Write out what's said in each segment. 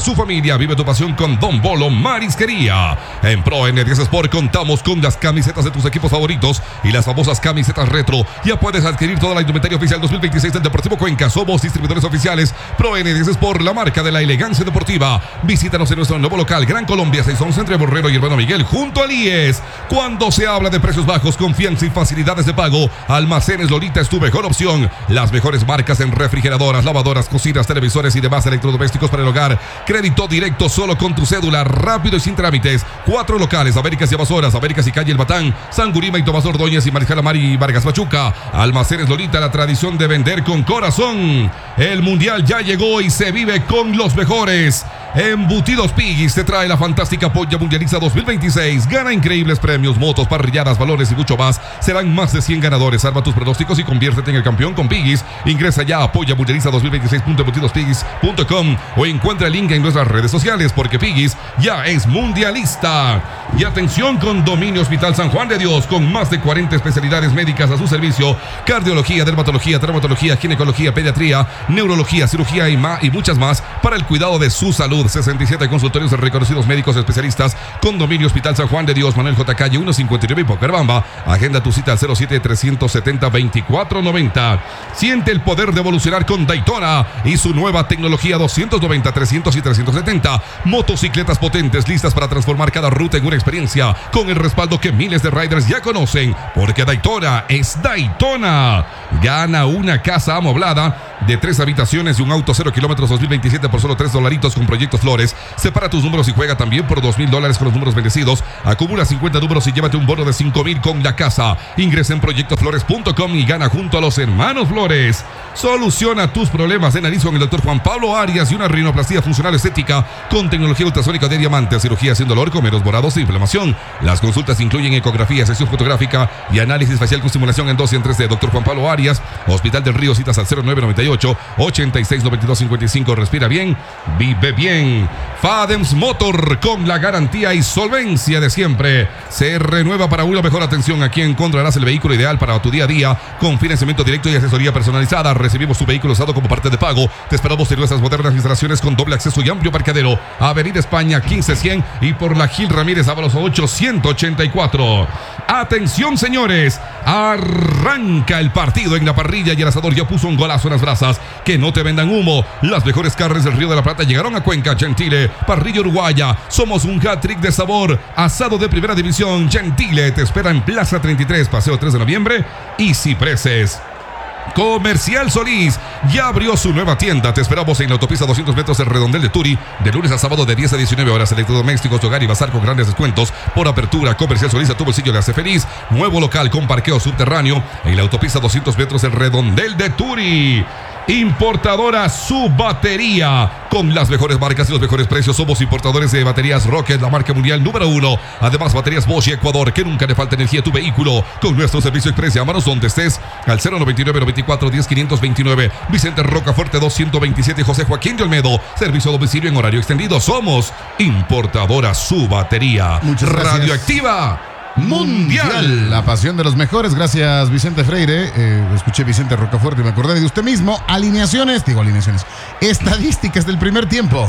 su familia. Vive tu pasión con Don Bolo Marisquería. En Pro N10 Sport contamos con las camisetas de tus equipos favoritos y las famosas camisetas retro. Ya puedes adquirir toda la indumentaria oficial 2026 del Deportivo Cuenca. Somos distribuidores oficiales Pro N10 Sport, la marca de la elegancia deportiva. Visítanos en nuestro nuevo local, Gran Colombia 611 entre Borrero y Hermano Miguel, junto al IES. Cuando se habla de precios bajos, confianza y facilidades de pago, Almacenes Lolita es tu mejor opción. Las mejores marcas en refrigeradoras, lavadoras, cocinas, televisores y demás electrodomésticos para el hogar. Crédito directo solo con tu cédula, rápido y sin trámites. 4 locales: Américas y Amazonas, Américas y Calle El Batán, San Gurima y Tomás Ordóñez y Mariscal Amari y Vargas Pachuca. Almacenes Lolita, la tradición de vender con corazón. El mundial ya llegó y se vive con los mejores. Embutidos Piggy's te trae la fantástica Polla Mundialista 2026. Gana increíbles premios, motos, parrilladas, valores y mucho más. Serán más de 100 ganadores. Arma tus pronósticos y conviértete en el campeón con Piggy's. Ingresa ya a Polla Mundialista 2026.embutidospiggy's.com o encuentra el link en nuestras redes sociales, porque Piggy's ya es mundialista. Y atención, Condominio Hospital San Juan de Dios, con más de 40 especialidades médicas a su servicio: cardiología, dermatología, traumatología, ginecología, pediatría, neurología, cirugía y muchas más para el cuidado de su salud. 67 consultorios de reconocidos médicos especialistas. Condominio Hospital San Juan de Dios, Manuel J. Calle 159 y Bucaramanga. Agenda tu cita al 07-370-2490. Siente el poder de evolucionar con Daytona y su nueva tecnología 290, 300 y 370. Motocicletas potentes listas para transformar cada ruta en una experiencia, con el respaldo que miles de riders ya conocen, porque Daytona es Daytona. Gana una casa amoblada de 3 habitaciones y un auto 0 kilómetros 2027 por solo $3 con Proyectos Flores. Separa tus números y juega también por $2,000 con los números bendecidos. Acumula 50 números y llévate un bono de $5,000 con la casa. Ingresa en proyectosflores.com y gana junto a los hermanos Flores. Soluciona tus problemas de nariz con el doctor Juan Pablo Arias y una rinoplastia funcional estética con tecnología ultrasónica de diamante. Cirugía sin dolor, con menos morados e inflamación. Las consultas incluyen ecografía, sesión fotográfica y análisis facial con simulación en 2 y en 3D. Doctor Juan Pablo Arias, Hospital del Río. Citas al 0998-869255. Respira bien, vive bien. Fadems Motor, con la garantía y solvencia de siempre. Se renueva para una mejor atención. Aquí encontrarás el vehículo ideal para tu día a día, con financiamiento directo y asesoría personalizada. Recibimos tu vehículo usado como parte de pago. Te esperamos en nuestras modernas instalaciones con doble acceso y amplio parqueadero. Avenida España 15100 y por la Gil Ramírez Ábalos 884. Atención, señores, arranca el partido en la parrilla y el asador ya puso un golazo en las brasas. Que no te vendan humo. Las mejores carnes del Río de la Plata llegaron a Cuenca. Gentile, parrilla uruguaya. Somos un hat-trick de sabor. Asado de primera división. Gentile te espera en Plaza 33, Paseo 3 de Noviembre y Cipreses. Comercial Solís ya abrió su nueva tienda. Te esperamos en la autopista 200 metros del Redondel de Turi, de lunes a sábado de 10 a 19 horas. Electrodomésticos, hogar y bazar con grandes descuentos por apertura. Comercial Solís, a tu bolsillo le hace feliz. Nuevo local con parqueo subterráneo en la autopista 200 metros del Redondel de Turi. Importadora Su Batería, con las mejores marcas y los mejores precios. Somos importadores de baterías Rocket, la marca mundial número 1. Además, baterías Bosch y Ecuador, que nunca le falta energía a tu vehículo. Con nuestro servicio express, llámanos donde estés al 099-94-10-529. Vicente Rocafuerte 227, José Joaquín de Olmedo. Servicio a domicilio en horario extendido. Somos Importadora Su Batería. Muchas gracias. Radioactiva Mundial. La pasión de los mejores. Gracias, Vicente Freire. Escuché Vicente Rocafuerte y me acordé de usted mismo. Alineaciones. Estadísticas del primer tiempo.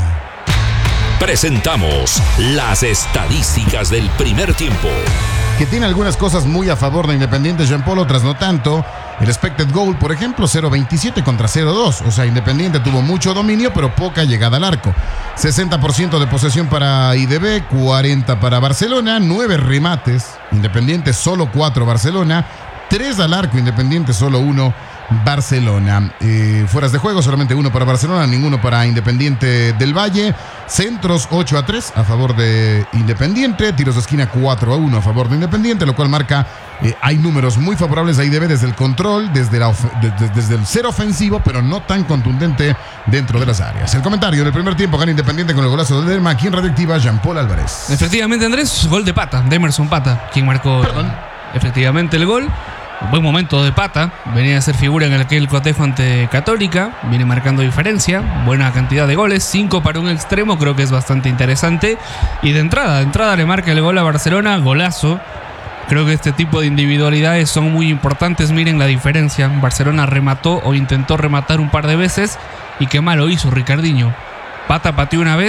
Presentamos las estadísticas del primer tiempo. Que tiene algunas cosas muy a favor de Independiente, Jean Paul, otras no tanto. El expected goal, por ejemplo, 0.27 contra 0.2. O sea, Independiente tuvo mucho dominio, pero poca llegada al arco. 60% de posesión para IDB, 40 para Barcelona, 9 remates. Independiente solo 4 Barcelona, 3 al arco Independiente, solo 1 Barcelona. Fueras de juego, solamente 1 para Barcelona, ninguno para Independiente del Valle. Centros 8-3 a favor de Independiente. Tiros de esquina 4-1 a favor de Independiente, lo cual marca hay números muy favorables a IDB desde el control, desde el ser ofensivo, pero no tan contundente dentro de las áreas. El comentario del primer tiempo: gana Independiente con el golazo de Derma. Aquí en Radioactiva, Jean Paul Álvarez. Efectivamente, Andrés, gol de Pata, de Emerson Pata, quien marcó efectivamente el gol. Buen momento de Pata, venía a ser figura en aquel cotejo ante Católica, viene marcando diferencia, buena cantidad de goles, 5 para un extremo, creo que es bastante interesante. Y de entrada le marca el gol a Barcelona, golazo. Creo que este tipo de individualidades son muy importantes. Miren la diferencia, Barcelona remató o intentó rematar un par de veces y qué mal lo hizo Ricardinho. Pata pateó una vez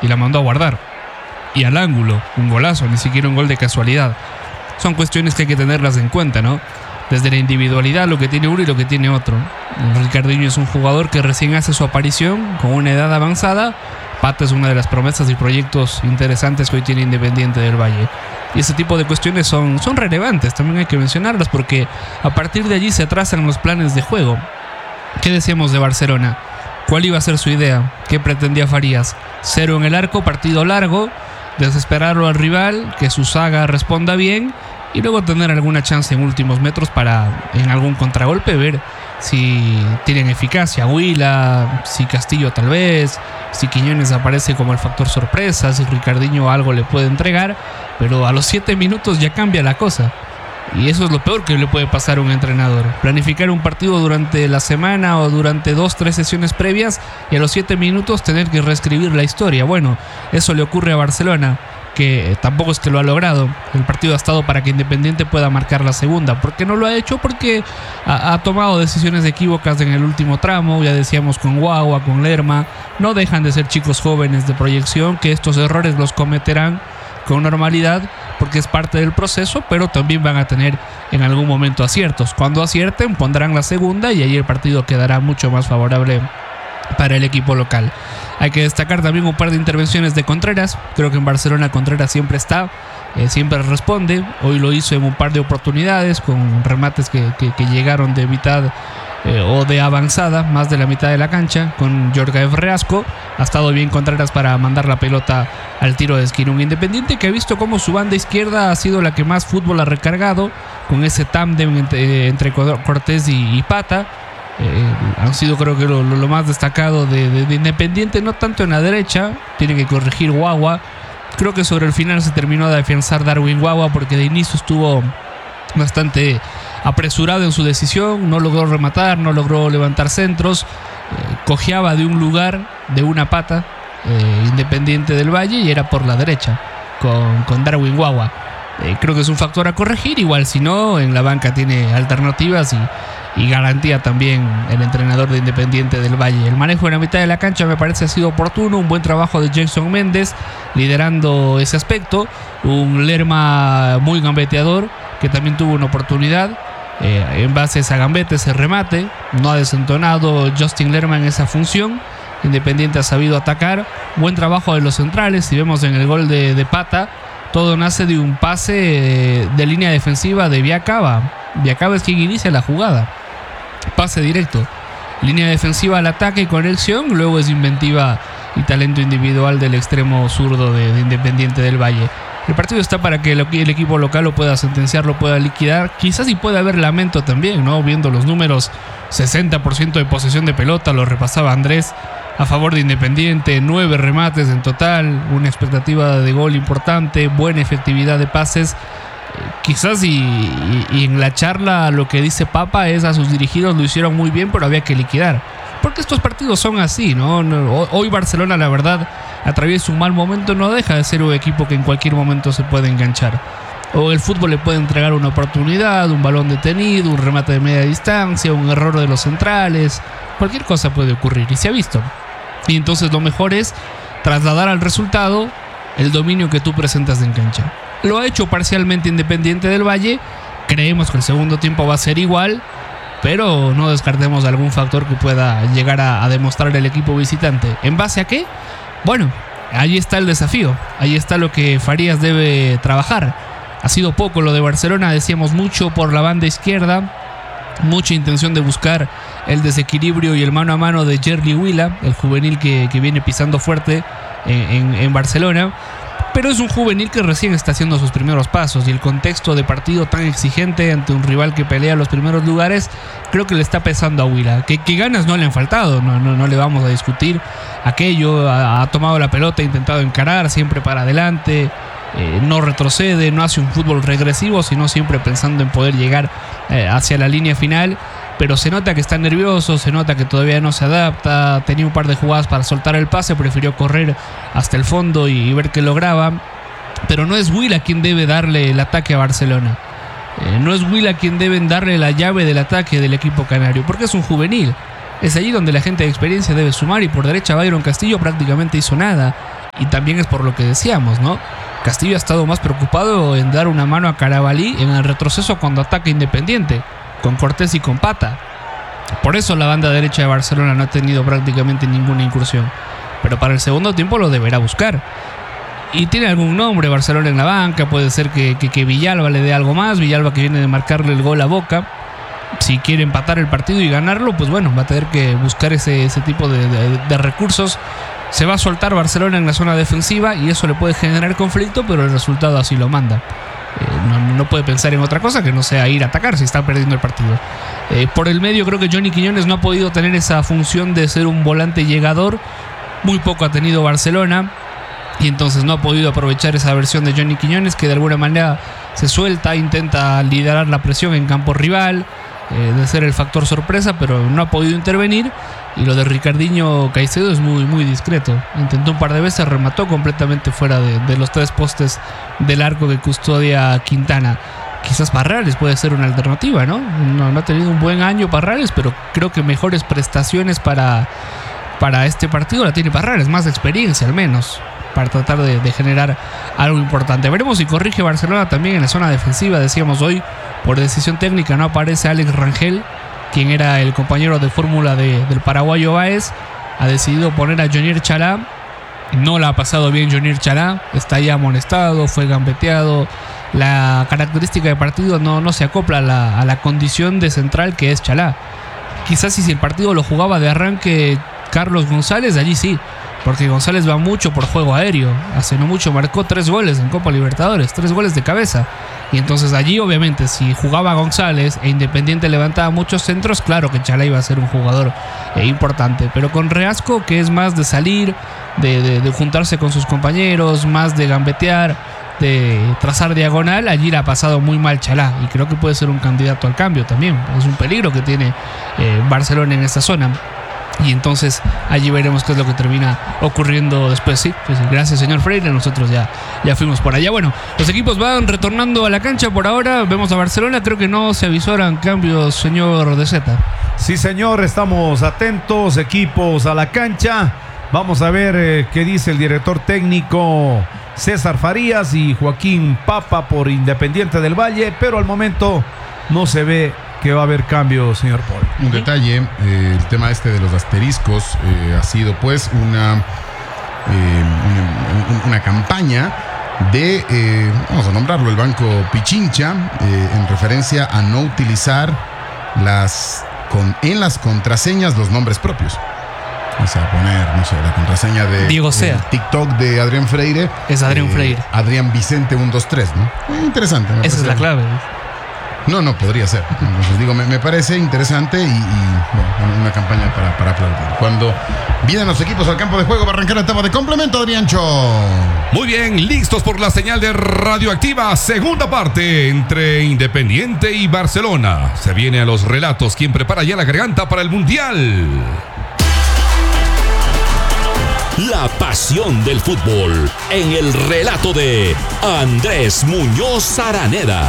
y la mandó a guardar. Y al ángulo, un golazo, ni siquiera un gol de casualidad. Son cuestiones que hay que tenerlas en cuenta, ¿no? Desde la individualidad, lo que tiene uno y lo que tiene otro. Ricardinho es un jugador que recién hace su aparición con una edad avanzada. Pata es una de las promesas y proyectos interesantes que hoy tiene Independiente del Valle. Y ese tipo de cuestiones son relevantes, también hay que mencionarlas, porque a partir de allí se trazan los planes de juego. ¿Qué decíamos de Barcelona? ¿Cuál iba a ser su idea? ¿Qué pretendía Farías? 0 en el arco, partido largo, desesperarlo al rival, que su saga responda bien y luego tener alguna chance en últimos metros para en algún contragolpe ver si tienen eficacia Huila, si Castillo tal vez, si Quiñones aparece como el factor sorpresa, si Ricardinho algo le puede entregar, pero a los 7 minutos ya cambia la cosa. Y eso es lo peor que le puede pasar a un entrenador. Planificar un partido durante la semana o durante 2-3 sesiones previas y a los 7 minutos tener que reescribir la historia. Bueno, eso le ocurre a Barcelona, que tampoco es que lo ha logrado. El partido ha estado para que Independiente pueda marcar la segunda. ¿Por qué no lo ha hecho? Porque ha tomado decisiones equívocas en el último tramo. Ya decíamos con Guagua, con Lerma. No dejan de ser chicos jóvenes de proyección que estos errores los cometerán con normalidad porque es parte del proceso, pero también van a tener en algún momento aciertos. Cuando acierten pondrán la segunda y ahí el partido quedará mucho más favorable para el equipo local. Hay que destacar también un par de intervenciones de Contreras. Creo que en Barcelona Contreras siempre está, siempre responde. Hoy lo hizo en un par de oportunidades con remates que llegaron de mitad o de avanzada, más de la mitad de la cancha, con Jorgaev Reasco. Ha estado bien Contreras para mandar la pelota al tiro de esquina. Un Independiente que ha visto cómo su banda izquierda ha sido la que más fútbol ha recargado, con ese tándem entre Cortés y Pata. Han sido creo que lo más destacado de Independiente, no tanto en la derecha, tiene que corregir Guagua. Creo que sobre el final se terminó de afianzar Darwin Guagua porque de inicio estuvo bastante apresurado en su decisión, no logró rematar, no logró levantar centros, cojeaba de un lugar, de una pata, Independiente del Valle, y era por la derecha con Darwin Guagua. Creo que es un factor a corregir, igual si no, en la banca tiene alternativas y garantía también el entrenador de Independiente del Valle. El manejo en la mitad de la cancha me parece ha sido oportuno, un buen trabajo de Jason Méndez liderando ese aspecto, un Lerma muy gambeteador que también tuvo una oportunidad, en base a esa gambeta, ese remate, no ha desentonado Justin Lerma en esa función. Independiente ha sabido atacar, buen trabajo de los centrales. Si vemos en el gol de Pata, todo nace de un pase de línea defensiva de Viacaba. Viacaba es quien inicia la jugada, pase directo, línea defensiva al ataque y conexión, luego es inventiva y talento individual del extremo zurdo de Independiente del Valle. El partido está para que el equipo local lo pueda sentenciar, lo pueda liquidar. Quizás sí puede haber lamento también, ¿no? Viendo los números, 60% de posesión de pelota, lo repasaba Andrés, a favor de Independiente, 9 remates en total, una expectativa de gol importante, buena efectividad de pases. Quizás y en la charla lo que dice Papa es a sus dirigidos lo hicieron muy bien, pero había que liquidar. Porque estos partidos son así, ¿no? Hoy Barcelona, la verdad, atraviesa un mal momento, no deja de ser un equipo que en cualquier momento se puede enganchar. O el fútbol le puede entregar una oportunidad, un balón detenido, un remate de media distancia, un error de los centrales. Cualquier cosa puede ocurrir y se ha visto. Y entonces lo mejor es trasladar al resultado el dominio que tú presentas en cancha. Lo ha hecho parcialmente Independiente del Valle. Creemos que el segundo tiempo va a ser igual, pero no descartemos algún factor que pueda llegar a demostrar el equipo visitante. ¿En base a qué? Bueno, ahí está el desafío. Ahí está lo que Farías debe trabajar. Ha sido poco lo de Barcelona, decíamos mucho por la banda izquierda, mucha intención de buscar el desequilibrio y el mano a mano de Yerli Huila, el juvenil que viene pisando fuerte en Barcelona. Pero es un juvenil que recién está haciendo sus primeros pasos y el contexto de partido tan exigente ante un rival que pelea los primeros lugares creo que le está pesando a Huila. Que ganas no le han faltado, no le vamos a discutir aquello. Ha tomado la pelota, ha intentado encarar siempre para adelante, no retrocede, no hace un fútbol regresivo, sino siempre pensando en poder llegar hacia la línea final. Pero se nota que está nervioso, se nota que todavía no se adapta. Tenía un par de jugadas para soltar el pase, prefirió correr hasta el fondo y ver qué lograba. Pero no es Huila quien debe darle el ataque a Barcelona. No es Huila quien debe darle la llave del ataque del equipo canario, porque es un juvenil. Es allí donde la gente de experiencia debe sumar y por derecha Byron Castillo prácticamente hizo nada. Y también es por lo que decíamos, ¿no? Castillo ha estado más preocupado en dar una mano a Carabalí en el retroceso cuando ataca Independiente, con Cortés y con Pata. Por eso la banda derecha de Barcelona no ha tenido prácticamente ninguna incursión. Pero para el segundo tiempo lo deberá buscar. Y tiene algún nombre Barcelona en la banca. Puede ser que Villalba le dé algo más. Villalba que viene de marcarle el gol a Boca. Si quiere empatar el partido y ganarlo, pues bueno, va a tener que buscar ese tipo de recursos. Se va a soltar Barcelona en la zona defensiva y eso le puede generar conflicto, pero el resultado así lo manda. No puede pensar en otra cosa que no sea ir a atacar si está perdiendo el partido. Por el medio creo que Johnny Quiñones no ha podido tener esa función de ser un volante llegador. Muy poco ha tenido Barcelona y entonces no ha podido aprovechar esa versión de Johnny Quiñones, que de alguna manera se suelta, intenta liderar la presión en campo rival, de ser el factor sorpresa, pero no ha podido intervenir. Y lo de Ricardinho Caicedo es muy, muy discreto. Intentó un par de veces, remató completamente fuera de los 3 postes del arco que custodia Quintana. Quizás Parrales puede ser una alternativa, ¿no? No ha tenido un buen año Parrales, pero creo que mejores prestaciones para este partido la tiene Parrales, más experiencia al menos, para tratar de generar algo importante. Veremos si corrige Barcelona también en la zona defensiva. Decíamos hoy, por decisión técnica no aparece Alex Rangel, quien era el compañero de fórmula del paraguayo Báez. Ha decidido poner a Jonier Chalá. No la ha pasado bien Jonier Chalá, está ya amonestado, fue gambeteado. La característica de partido no se acopla a la condición de central que es Chalá. Quizás si el partido lo jugaba de arranque Carlos González, allí sí, porque González va mucho por juego aéreo. Hace no mucho marcó 3 goles en Copa Libertadores, 3 goles de cabeza. Y entonces allí obviamente si jugaba González e Independiente levantaba muchos centros, claro que Chalá iba a ser un jugador importante. Pero con Reasco, que es más de salir, de juntarse con sus compañeros, más de gambetear, de trazar diagonal, allí la ha pasado muy mal Chalá. Y creo que puede ser un candidato al cambio también. Es un peligro que tiene Barcelona en esta zona. Y entonces allí veremos qué es lo que termina ocurriendo después. Sí, pues gracias señor Freire, nosotros ya fuimos por allá. Bueno, los equipos van retornando a la cancha por ahora. Vemos a Barcelona, creo que no se avisoran cambios, señor De Zeta. Sí señor, estamos atentos, equipos a la cancha. Vamos a ver qué dice el director técnico César Farías y Joaquín Papa por Independiente del Valle, pero al momento no se ve que va a haber cambios, señor Paul. Un detalle, el tema de los asteriscos ha sido pues una campaña de, vamos a nombrarlo, el Banco Pichincha, en referencia a no utilizar en las contraseñas los nombres propios. O sea, poner, no sé, la contraseña de Diego Sea. TikTok de Adrián Freire. Es Adrián Freire. Adrián Vicente 123, ¿no? Interesante. Esa es la clave. No podría ser. Entonces digo, me parece interesante y bueno, una campaña para aplaudir. Cuando vienen los equipos al campo de juego, va a arrancar la etapa de complemento, Adriancho. Muy bien, listos por la señal de Radioactiva. Segunda parte entre Independiente y Barcelona. Se viene a los relatos. ¿Quién prepara ya la garganta para el Mundial? La pasión del fútbol en el relato de Andrés Muñoz Araneda.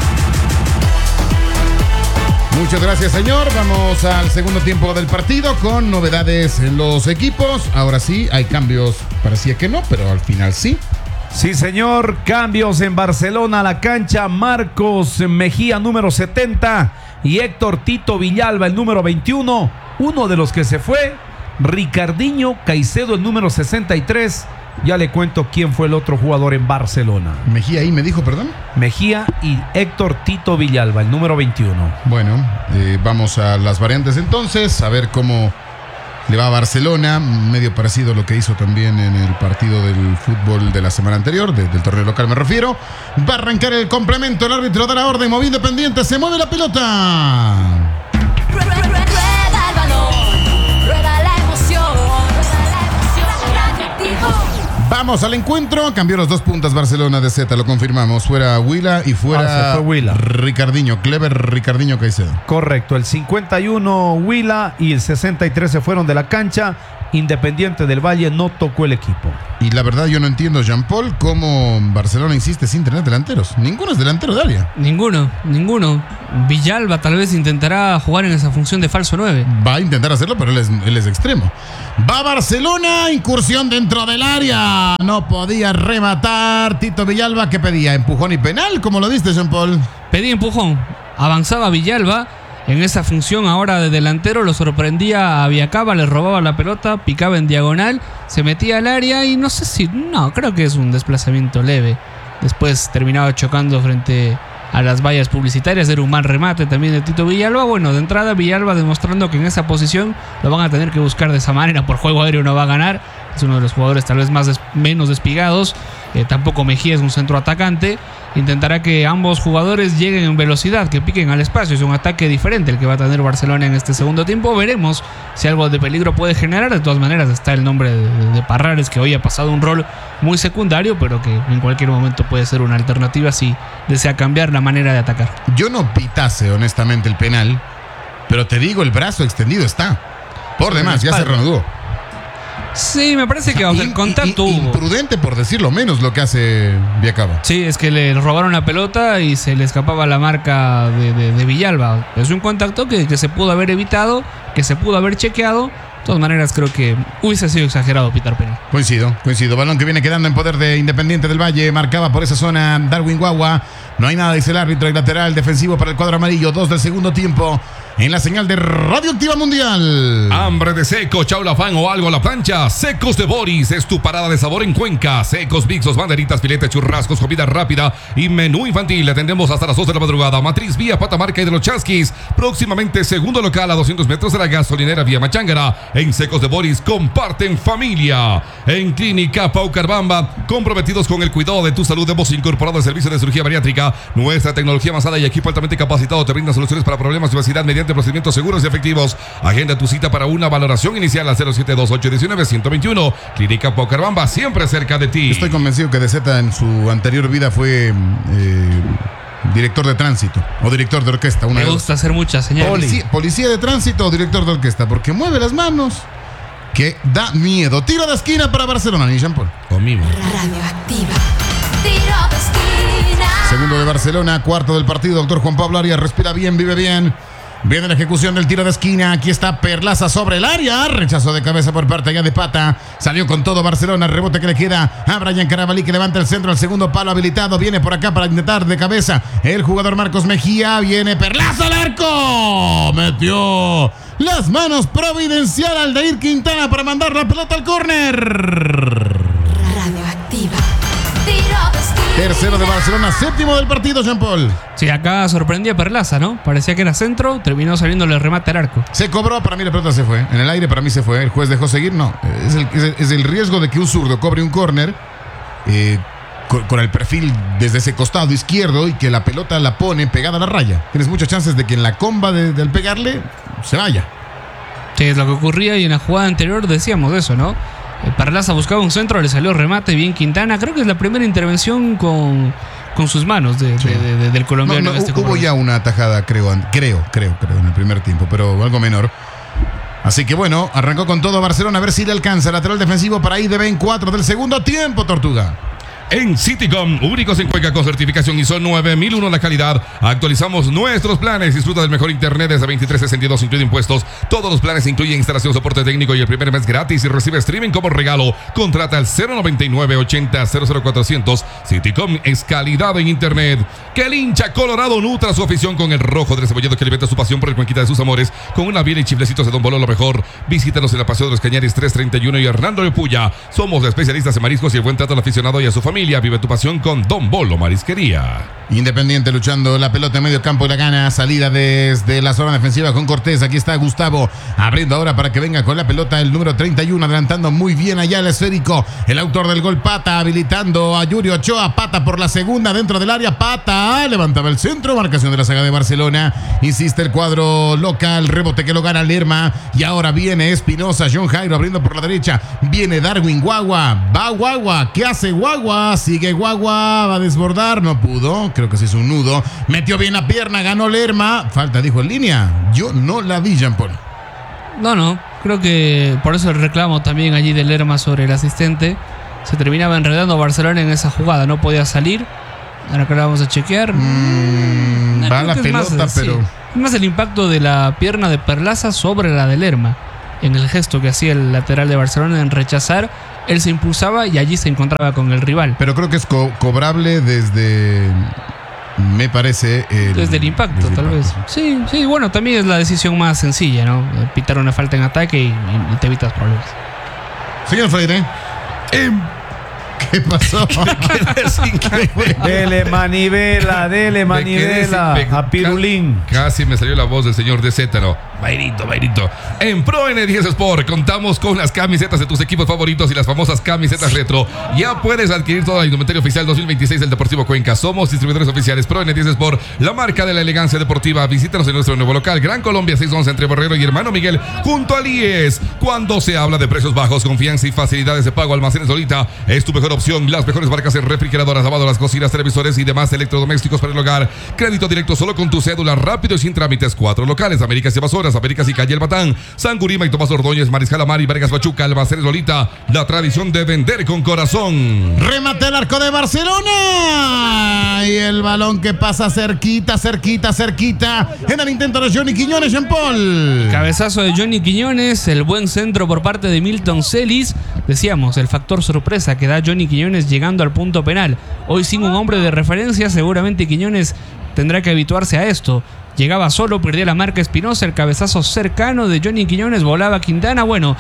Muchas gracias, señor. Vamos al segundo tiempo del partido con novedades en los equipos. Ahora sí, hay cambios. Parecía que no, pero al final sí. Sí, señor. Cambios en Barcelona a la cancha. Marcos Mejía, número 70. Y Héctor Tito Villalba, el número 21. Uno de los que se fue. Ricardinho Caicedo, el número 63. Ya le cuento quién fue el otro jugador en Barcelona. Mejía ahí me dijo, perdón. Mejía y Héctor Tito Villalba, el número 21. Bueno, vamos a las variantes entonces, a ver cómo le va a Barcelona. Medio parecido a lo que hizo también en el partido del fútbol de la semana anterior, del torneo local me refiero. Va a arrancar el complemento, el árbitro da la orden, moviendo pendiente, se mueve la pelota. Vamos al encuentro. Cambió los 2 puntas Barcelona de Z, lo confirmamos. Fuera Huila y fuera se fue Huila. Ricardinho, Clever Ricardinho Caicedo. Correcto, el 51 Huila y el 63 se fueron de la cancha. Independiente del Valle no tocó el equipo. Y la verdad yo no entiendo, Jean-Paul, cómo Barcelona insiste sin tener delanteros. Ninguno es delantero de área. Ninguno. Villalba tal vez intentará jugar en esa función de falso 9. Va a intentar hacerlo, pero él es extremo. Va Barcelona, incursión dentro del área. No podía rematar Tito Villalba. ¿Qué pedía? ¿Empujón y penal? ¿Cómo lo viste, Jean-Paul? Pedía empujón. Avanzaba Villalba. En esa función ahora de delantero lo sorprendía a Viacaba, le robaba la pelota, picaba en diagonal, se metía al área y creo que es un desplazamiento leve. Después terminaba chocando frente a las vallas publicitarias, era un mal remate también de Tito Villalba. Bueno, de entrada Villalba demostrando que en esa posición lo van a tener que buscar de esa manera, por juego aéreo no va a ganar, es uno de los jugadores tal vez menos despigados, tampoco Mejía es un centro atacante. Intentará que ambos jugadores lleguen en velocidad, que piquen al espacio. Es un ataque diferente el que va a tener Barcelona en este segundo tiempo. Veremos si algo de peligro puede generar. De todas maneras está el nombre de Parrares, que hoy ha pasado un rol muy secundario, pero que en cualquier momento puede ser una alternativa si desea cambiar la manera de atacar. Yo no pitase honestamente el penal, pero te digo, el brazo extendido está. Por demás, ya se reanudó. Sí, me parece que el contacto hubo. Imprudente, por decirlo menos, lo que hace Viacaba. Sí, es que le robaron la pelota y se le escapaba la marca de Villalba. Es un contacto que se pudo haber evitado, que se pudo haber chequeado. De todas maneras, creo que hubiese sido exagerado pitar penal. Coincido. Balón que viene quedando en poder de Independiente del Valle. Marcaba por esa zona Darwin Guagua. No hay nada, dice el árbitro. El lateral defensivo para el cuadro amarillo. 2 del segundo tiempo. En la señal de Radioactiva Mundial. Hambre de seco, chaulafán o algo a la plancha. Secos de Boris es tu parada de sabor en Cuenca. Secos, mixos, banderitas, filetes, churrascos, comida rápida y menú infantil. Le atendemos hasta las 2 de la madrugada. Matriz Vía Patamarca y de los Chasquis. Próximamente segundo local a 200 metros de la gasolinera Vía Machángara. En Secos de Boris comparten familia. En Clínica Paucarbamba, comprometidos con el cuidado de tu salud, hemos incorporado el servicio de cirugía bariátrica. Nuestra tecnología avanzada y equipo altamente capacitado te brinda soluciones para problemas de obesidad mediante procedimientos seguros y efectivos. Agenda tu cita para una valoración inicial al 072819-121. Clínica Paucarbamba, siempre cerca de ti. Estoy convencido que De Zeta en su anterior vida fue director de tránsito o director de orquesta. Me gusta hacer muchas señales. Policía de tránsito o director de orquesta, porque mueve las manos que da miedo. Tiro de esquina para Barcelona, ni Jean-Paul. Radioactiva. Tiro de esquina. Segundo de Barcelona, cuarto del partido. Doctor Juan Pablo Arias respira bien, vive bien. Viene la ejecución del tiro de esquina. Aquí está Perlaza sobre el área. Rechazo de cabeza por parte allá de Pata. Salió con todo Barcelona. Rebote que le queda a Brian Carabalí, que levanta el centro al segundo palo habilitado. Viene por acá para intentar de cabeza el jugador Marcos Mejía. Viene Perlaza al arco. Metió las manos providencial Aldair Quintana para mandar la pelota al córner. Radioactiva. Tiro de esquina. Tercero de Barcelona, séptimo del partido, Jean-Paul. Sí, acá sorprendía Perlaza, ¿no? Parecía que era centro, terminó saliéndole el remate al arco. Se cobró, para mí la pelota se fue. En el aire para mí se fue. El juez dejó seguir, no. Es el riesgo de que un zurdo cobre un córner con el perfil desde ese costado izquierdo y que la pelota la pone pegada a la raya. Tienes muchas chances de que en la comba del pegarle se vaya. Sí, es lo que ocurría y en la jugada anterior decíamos eso, ¿no? Perlaza buscaba un centro, le salió remate bien Quintana. Creo que es la primera intervención con sus manos del colombiano. No, hubo ya una tajada, creo, en el primer tiempo, pero algo menor. Así que bueno, arrancó con todo Barcelona, a ver si le alcanza. Lateral defensivo para IDB en 4 del segundo tiempo, Tortuga. En Citycom, únicos en Cuenca con certificación ISO 9001 la calidad. Actualizamos nuestros planes. Disfruta del mejor internet desde 23.62 incluido impuestos. Todos los planes incluyen instalación, soporte técnico y el primer mes gratis y recibe streaming como regalo. Contrata al 099-80-00400. Citycom es calidad en internet. Que el hincha colorado nutra su afición con el rojo del cebollado que alimenta su pasión por el Cuenquita de sus amores. Con una biela y chiflecitos de Don Bolo lo mejor. Visítanos en la Paseo de los Cañares 331 y Hernando de Puya. Somos especialistas en mariscos y el buen trato al aficionado y a su familia. Vive tu pasión con Don Bolo Marisquería. Independiente luchando la pelota en medio campo y la gana. Salida desde la zona defensiva con Cortés. Aquí está Gustavo abriendo ahora para que venga con la pelota el número 31, adelantando muy bien allá el esférico. El autor del gol, Pata, habilitando a Yuri Ochoa. Pata por la segunda dentro del área. Pata levantaba el centro. Marcación de la saga de Barcelona. Insiste el cuadro local. Rebote que lo gana Lerma. Y ahora viene Espinosa. John Jairo abriendo por la derecha. Viene Darwin Guagua. Va Guagua. ¿Qué hace Guagua? Sigue Guagua. Va a desbordar. No pudo. Creo que se hizo un nudo. Metió bien la pierna. Ganó Lerma. Falta, dijo en línea. Yo no la vi, Jean-Paul. No. Creo que por eso el reclamo también allí de Lerma sobre el asistente. Se terminaba enredando Barcelona en esa jugada, no podía salir. Ahora que la vamos a chequear. Va la pelota, pero... Sí, es más el impacto de la pierna de Perlaza sobre la de Lerma. En el gesto que hacía el lateral de Barcelona en rechazar, él se impulsaba y allí se encontraba con el rival. Pero creo que es cobrable desde... Me parece... Desde el impacto, tal vez. Sí, bueno, también es la decisión más sencilla, ¿no? Pitar una falta en ataque y te evitas problemas. Señor Freire. ¿Qué pasó? Dele manivela a Pirulín. Casi me salió la voz del señor de Cétaro. Vairito. En Pro N10 Sport contamos con las camisetas de tus equipos favoritos y las famosas camisetas retro. Ya puedes adquirir toda la indumentaria oficial 2026 del Deportivo Cuenca. Somos distribuidores oficiales Pro N10 Sport, la marca de la elegancia deportiva. Visítanos en nuestro nuevo local, Gran Colombia 611 entre Borrero y Hermano Miguel, junto al IES. Cuando se habla de precios bajos, confianza y facilidades de pago, Almacenes Lolita es tu mejor opción. Las mejores marcas en refrigeradoras, lavadoras, cocinas, televisores y demás electrodomésticos para el hogar. Crédito directo solo con tu cédula, rápido y sin trámites. 4 locales: Américas y Amazonas, Américas y Calle El Batán, San Gurima y Tomás Ordóñez, Mariscal Amar y Vargas Pachuca. Almacenes Lolita, la tradición de vender con corazón. Remate el arco de Barcelona. Y el balón que pasa cerquita. En el intento de Johnny Quiñones, Jean Paul. Cabezazo de Johnny Quiñones, el buen centro por parte de Milton Celis. Decíamos, el factor sorpresa que da Johnny Quiñones llegando al punto penal. Hoy sin un hombre de referencia, seguramente Quiñones tendrá que habituarse a esto. Llegaba solo, perdía la marca Espinosa, el cabezazo cercano de Johnny Quiñones, volaba Quintana. Bueno,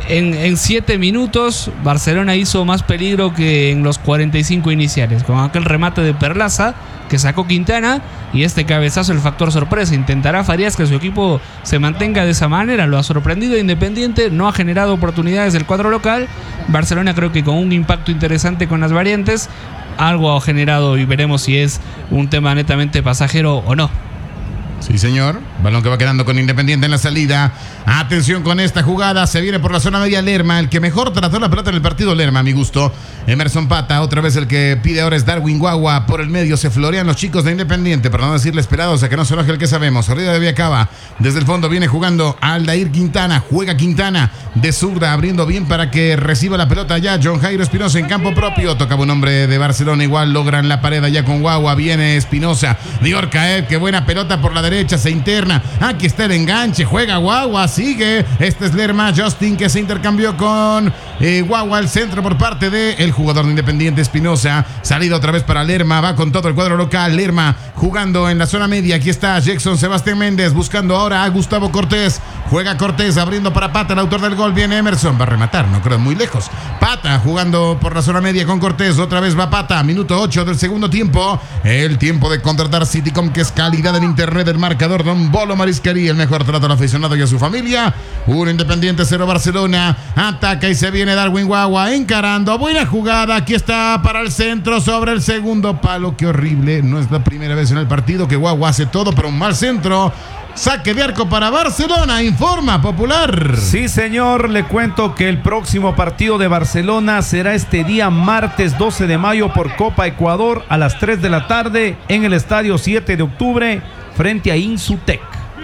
en 7 minutos Barcelona hizo más peligro que en los 45 iniciales, con aquel remate de Perlaza que sacó Quintana y este cabezazo, el factor sorpresa. Intentará Farías que su equipo se mantenga de esa manera, lo ha sorprendido Independiente, no ha generado oportunidades del cuadro local. Barcelona creo que con un impacto interesante con las variantes, algo ha generado y veremos si es un tema netamente pasajero o no. Sí, señor. Balón que va quedando con Independiente en la salida. Atención con esta jugada. Se viene por la zona media Lerma. El que mejor trató la pelota en el partido, Lerma, a mi gusto. Emerson Pata. Otra vez el que pide ahora es Darwin Guagua. Por el medio se florean los chicos de Independiente. Para no decirle esperados a que no se enoje el que sabemos. Arriba de Viacaba. Desde el fondo viene jugando Aldair Quintana. Juega Quintana de zurda, abriendo bien para que reciba la pelota ya. John Jairo Espinosa en campo propio. Tocaba un hombre de Barcelona. Igual logran la pared allá con Guagua. Viene Espinosa. Dior Caed. Qué buena pelota por la derecha. Se interna. Aquí está el enganche. Juega Guagua. Sigue. Este es Lerma. Justin que se intercambió con Guagua. El centro por parte del jugador de Independiente, Espinosa. Salida otra vez para Lerma. Va con todo el cuadro local. Lerma jugando en la zona media. Aquí está Jackson Sebastián Méndez. Buscando ahora a Gustavo Cortés. Juega Cortés abriendo para Pata, el autor del gol. Viene Emerson. Va a rematar. No creo muy lejos. Pata jugando por la zona media con Cortés. Otra vez va Pata. Minuto 8 del segundo tiempo. El tiempo de contratar Citycom, que es calidad en internet del marcador. Don Bolo Marisquería, el mejor trato al aficionado y a su familia. 1 Independiente, 0 Barcelona. Ataca y se viene Darwin Guagua encarando. Buena jugada. Aquí está para el centro sobre el segundo palo. Qué horrible. No es la primera vez en el partido que Guagua hace todo, pero un mal centro. Saque de arco para Barcelona, informa Popular. Sí, señor, le cuento que el próximo partido de Barcelona será este día martes 12 de mayo por Copa Ecuador a las 3 de la tarde en el estadio 7 de octubre frente a Insutec.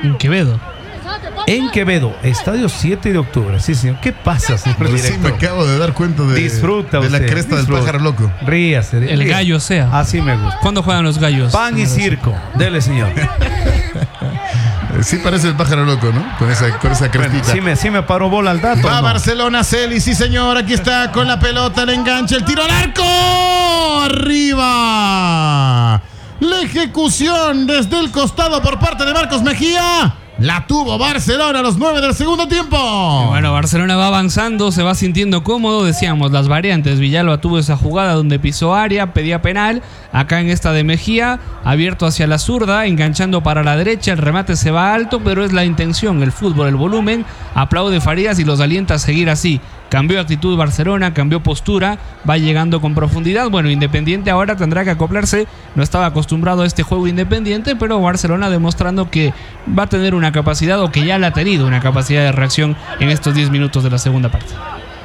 En Quevedo, estadio 7 de octubre. Sí, señor. ¿Qué pasa, señor director? Sí, me acabo de dar cuenta de, disfruta de la usted, cresta disfruta. del pájaro loco. Ríase. El gallo sea. Así me gusta. ¿Cuándo juegan los gallos? Pan y circo. Dele, señor. Sí parece el pájaro loco, ¿no? Con esa crestita. Bueno, sí me paró bola al dato. Va ¿no? Barcelona, Celis, sí señor, aquí está con la pelota, el enganche, el tiro al arco. Arriba. La ejecución desde el costado por parte de Marcos Mejía. La tuvo Barcelona a los 9 del segundo tiempo. Bueno, Barcelona va avanzando, se va sintiendo cómodo. Decíamos, las variantes. Villalba tuvo esa jugada donde pisó área, pedía penal. Acá en esta de Mejía, abierto hacia la zurda, enganchando para la derecha. El remate se va alto, pero es la intención, el fútbol, el volumen. Aplaude Farías y los alienta a seguir así. Cambió actitud Barcelona, cambió postura, va llegando con profundidad. Bueno, Independiente ahora tendrá que acoplarse. No estaba acostumbrado a este juego Independiente, pero Barcelona demostrando que va a tener una capacidad, o que ya la ha tenido, una capacidad de reacción en estos 10 minutos de la segunda parte.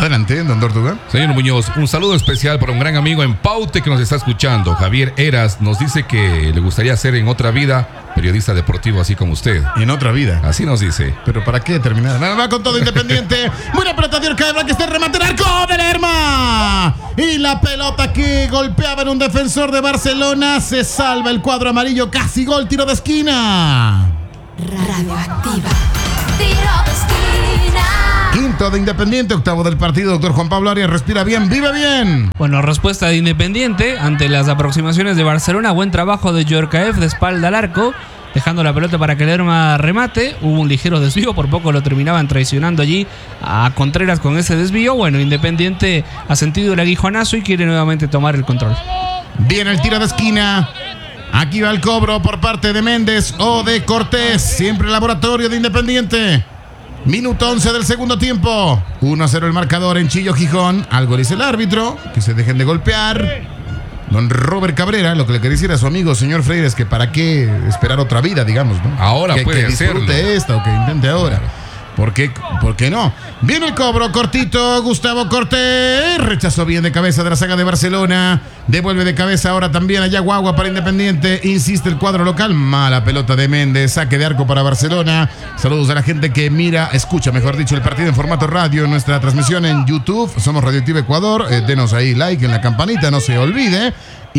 Adelante, don Tortuga. Señor Muñoz, un saludo especial para un gran amigo en Paute que nos está escuchando. Javier Eras nos dice que le gustaría ser en otra vida periodista deportivo así como usted. En otra vida. Así nos dice. Pero ¿para qué terminar? Nada, va con todo Independiente. Buena pelota de Orcaebra que está el remate en arco de Lerma. Y la pelota que golpeaba en un defensor de Barcelona. Se salva el cuadro amarillo. Casi gol, tiro de esquina. Radioactiva. Tiro de esquina. Quinto de Independiente, octavo del partido. Doctor Juan Pablo Arias, respira bien, vive bien. Bueno, respuesta de Independiente ante las aproximaciones de Barcelona. Buen trabajo de Djorkaeff de espalda al arco, dejando la pelota para que Lerma remate. Hubo un ligero desvío, por poco lo terminaban traicionando allí a Contreras con ese desvío. Bueno, Independiente ha sentido el aguijonazo y quiere nuevamente tomar el control. Viene el tiro de esquina. Aquí va el cobro por parte de Méndez o de Cortés. Siempre el laboratorio de Independiente. Minuto 11 del segundo tiempo. 1-0 el marcador en Chillo, Gijón. Algo dice el árbitro. Que se dejen de golpear. Don Robert Cabrera, lo que le quería decir a su amigo, señor Freire, es que para qué esperar otra vida, digamos, ¿no? Ahora que puede disfrute hacerlo. esta o que intente ahora. ¿Por qué no? Viene el cobro cortito, Gustavo Cortés. Rechazó bien de cabeza de la saga de Barcelona. Devuelve de cabeza ahora también a Yaguagua para Independiente. Insiste el cuadro local. Mala pelota de Méndez. Saque de arco para Barcelona. Saludos a la gente que escucha, mejor dicho, el partido en formato radio en nuestra transmisión en YouTube. Somos Radioactiva Ecuador. Denos ahí like en la campanita, no se olvide.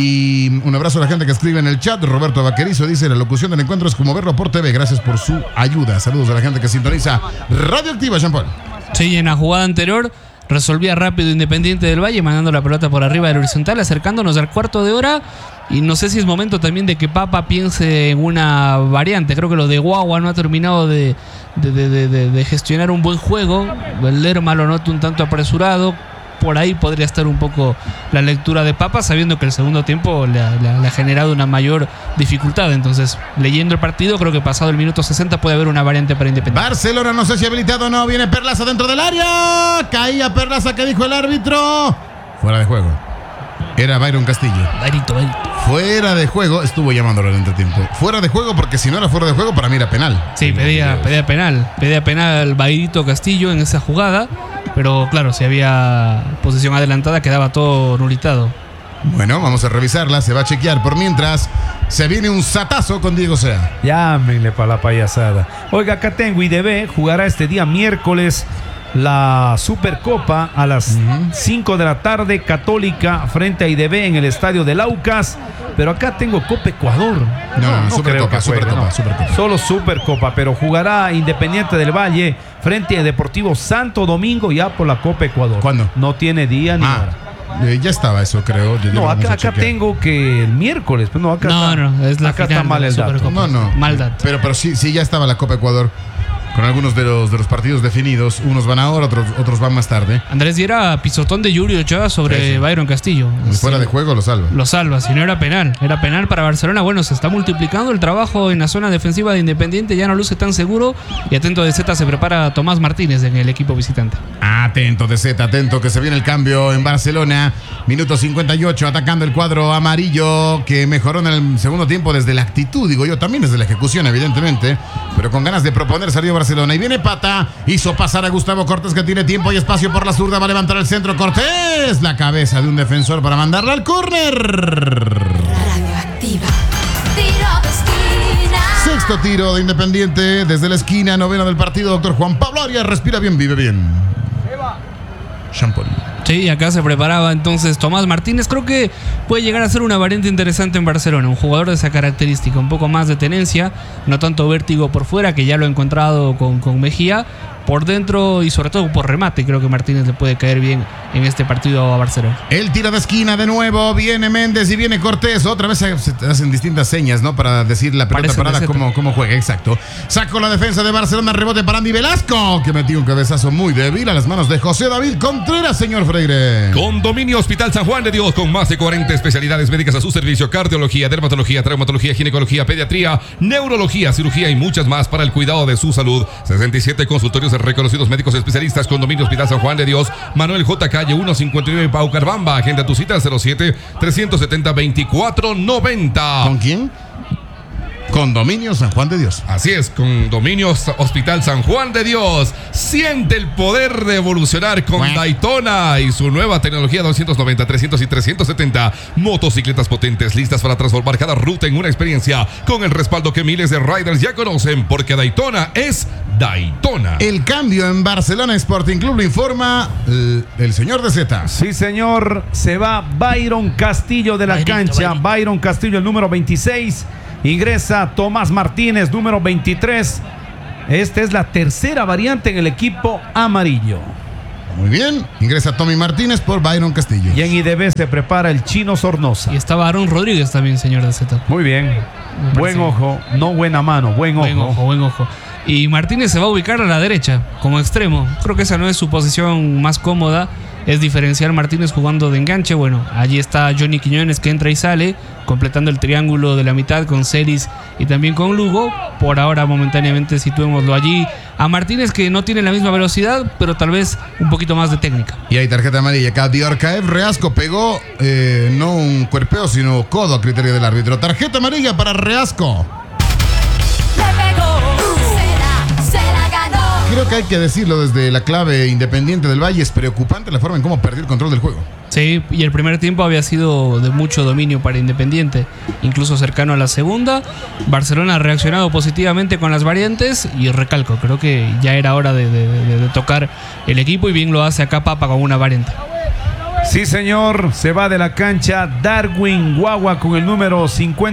Y un abrazo a la gente que escribe en el chat. Roberto Vaquerizo dice: la locución del encuentro es como verlo por TV. Gracias por su ayuda. Saludos a la gente que sintoniza Radioactiva, Jean Paul. Sí, en la jugada anterior resolvía rápido Independiente del Valle, mandando la pelota por arriba del horizontal, acercándonos al cuarto de hora. Y no sé si es momento también de que Papa piense en una variante. Creo que lo de Guagua no ha terminado de gestionar un buen juego. El Lerma lo noto un tanto apresurado. Por ahí podría estar un poco la lectura de Papa, sabiendo que el segundo tiempo le ha generado una mayor dificultad. Entonces, leyendo el partido, creo que pasado el minuto 60 puede haber una variante para Independiente. Barcelona, no sé si habilitado o no. Viene Perlaza dentro del área. Caía Perlaza, ¿qué dijo el árbitro? Fuera de juego. Era Byron Castillo. Bairito. Fuera de juego, estuvo llamándolo al entretiempo. Fuera de juego, porque si no era fuera de juego, para mí era penal. Sí, pedía penal. Pedía penal al Bairito Castillo en esa jugada. Pero claro, si había posición adelantada, quedaba todo nulitado. Bueno, vamos a revisarla, se va a chequear. Por mientras, se viene un satazo con Diego Sea. Llámenle para la payasada. Oiga, acá tengo IDB, jugará este día miércoles la Supercopa a las 5 de la tarde, Católica frente a IDB en el estadio del Aucas. Pero acá tengo Copa Ecuador. No, creo Supercopa, que juegue, Supercopa, no. Supercopa. Solo Supercopa, pero jugará Independiente del Valle frente a Deportivo Santo Domingo ya por la Copa Ecuador. ¿Cuándo? No tiene día ni hora. Ya estaba eso, creo. Ya lo No, vamos a acá chequear. tengo que el miércoles. Pues no, acá Es la acá final está mal de la el dato. Supercopa. No. Maldad. Pero sí, ya estaba la Copa Ecuador. Con algunos de los partidos definidos. Unos van ahora, otros van más tarde. Andrés diera pisotón de Yuri Ochoa sobre Sí. Byron Castillo. Fuera de juego lo salva. Lo salva, si no era penal. Era penal para Barcelona. Bueno, se está multiplicando el trabajo en la zona defensiva de Independiente. Ya no luce tan seguro. Y atento de Z, se prepara Tomás Martínez en el equipo visitante. Atento de Z, atento que se viene el cambio en Barcelona. Minuto 58, atacando el cuadro amarillo, que mejoró en el segundo tiempo desde la actitud, digo yo, también desde la ejecución, evidentemente, pero con ganas de proponer salió Barcelona. Y viene Pata, hizo pasar a Gustavo Cortés, que tiene tiempo y espacio por la zurda, va a levantar el centro. Cortés, la cabeza de un defensor para mandarla al córner. Radioactiva. Tiro de esquina. Sexto tiro de Independiente desde la esquina, noveno del partido. Doctor Juan Pablo Arias, respira bien, vive bien. Champol. Sí, acá se preparaba entonces Tomás Martínez. Creo que puede llegar a ser una variante interesante en Barcelona. Un jugador de esa característica, un poco más de tenencia, no tanto vértigo por fuera, que ya lo he encontrado con Mejía. Por dentro y sobre todo por remate, creo que Martínez le puede caer bien en este partido a Barcelona. El tiro de esquina de nuevo, viene Méndez y viene Cortés. Otra vez se hacen distintas señas, ¿no? Para decir la pelota Parecen parada, de Z. cómo juega, exacto. Sacó la defensa de Barcelona, rebote para Andy Velasco, que metió un cabezazo muy débil a las manos de José David Contreras, señor Freire. Condominio Hospital San Juan de Dios, con más de 40 especialidades médicas a su servicio: cardiología, dermatología, traumatología, ginecología, pediatría, neurología, cirugía y muchas más para el cuidado de su salud. 67 consultorios de reconocidos médicos especialistas. Condominio Hospital San Juan de Dios, Manuel J. Calle 159 Paucarbamba. Agenda tu cita al 07-370-2490. ¿Con quién? Condominio San Juan de Dios. Así es, Condominios Hospital San Juan de Dios. Siente el poder de evolucionar con Daytona y su nueva tecnología 290, 300 y 370. Motocicletas potentes listas para transformar cada ruta en una experiencia con el respaldo que miles de riders ya conocen, porque Daytona es Daytona. El cambio en Barcelona Sporting Club lo informa el señor de Z. Sí, señor. Se va Byron Castillo de la cancha. Byron Castillo, el número 26. Ingresa Tomás Martínez, número 23. Esta es la tercera variante en el equipo amarillo. Muy bien. Ingresa Tommy Martínez por Byron Castillo. Y en IDB se prepara el Chino Sornosa. Y estaba Aaron Rodríguez también, señor de Z. Muy bien. Buen ojo, no buena mano, buen ojo. Buen ojo. Y Martínez se va a ubicar a la derecha, como extremo. Creo que esa no es su posición más cómoda. Es diferencial Martínez jugando de enganche. Bueno, allí está Johnny Quiñones, que entra y sale, completando el triángulo de la mitad con Celis y también con Lugo. Por ahora, momentáneamente, situémoslo allí a Martínez, que no tiene la misma velocidad, pero tal vez un poquito más de técnica. Y hay tarjeta amarilla acá. Diorcaev Reasco pegó no un cuerpeo, sino codo a criterio del árbitro. Tarjeta amarilla para Reasco. Le pegó, se la ganó. Creo que hay que decirlo desde la clave Independiente del Valle. Es preocupante la forma en cómo perdió el control del juego. Sí, y el primer tiempo había sido de mucho dominio para Independiente, incluso cercano a la segunda. Barcelona ha reaccionado positivamente con las variantes y recalco, creo que ya era hora de tocar el equipo, y bien lo hace acá Papa con una variante. Sí, señor. Se va de la cancha Darwin Guagua con el número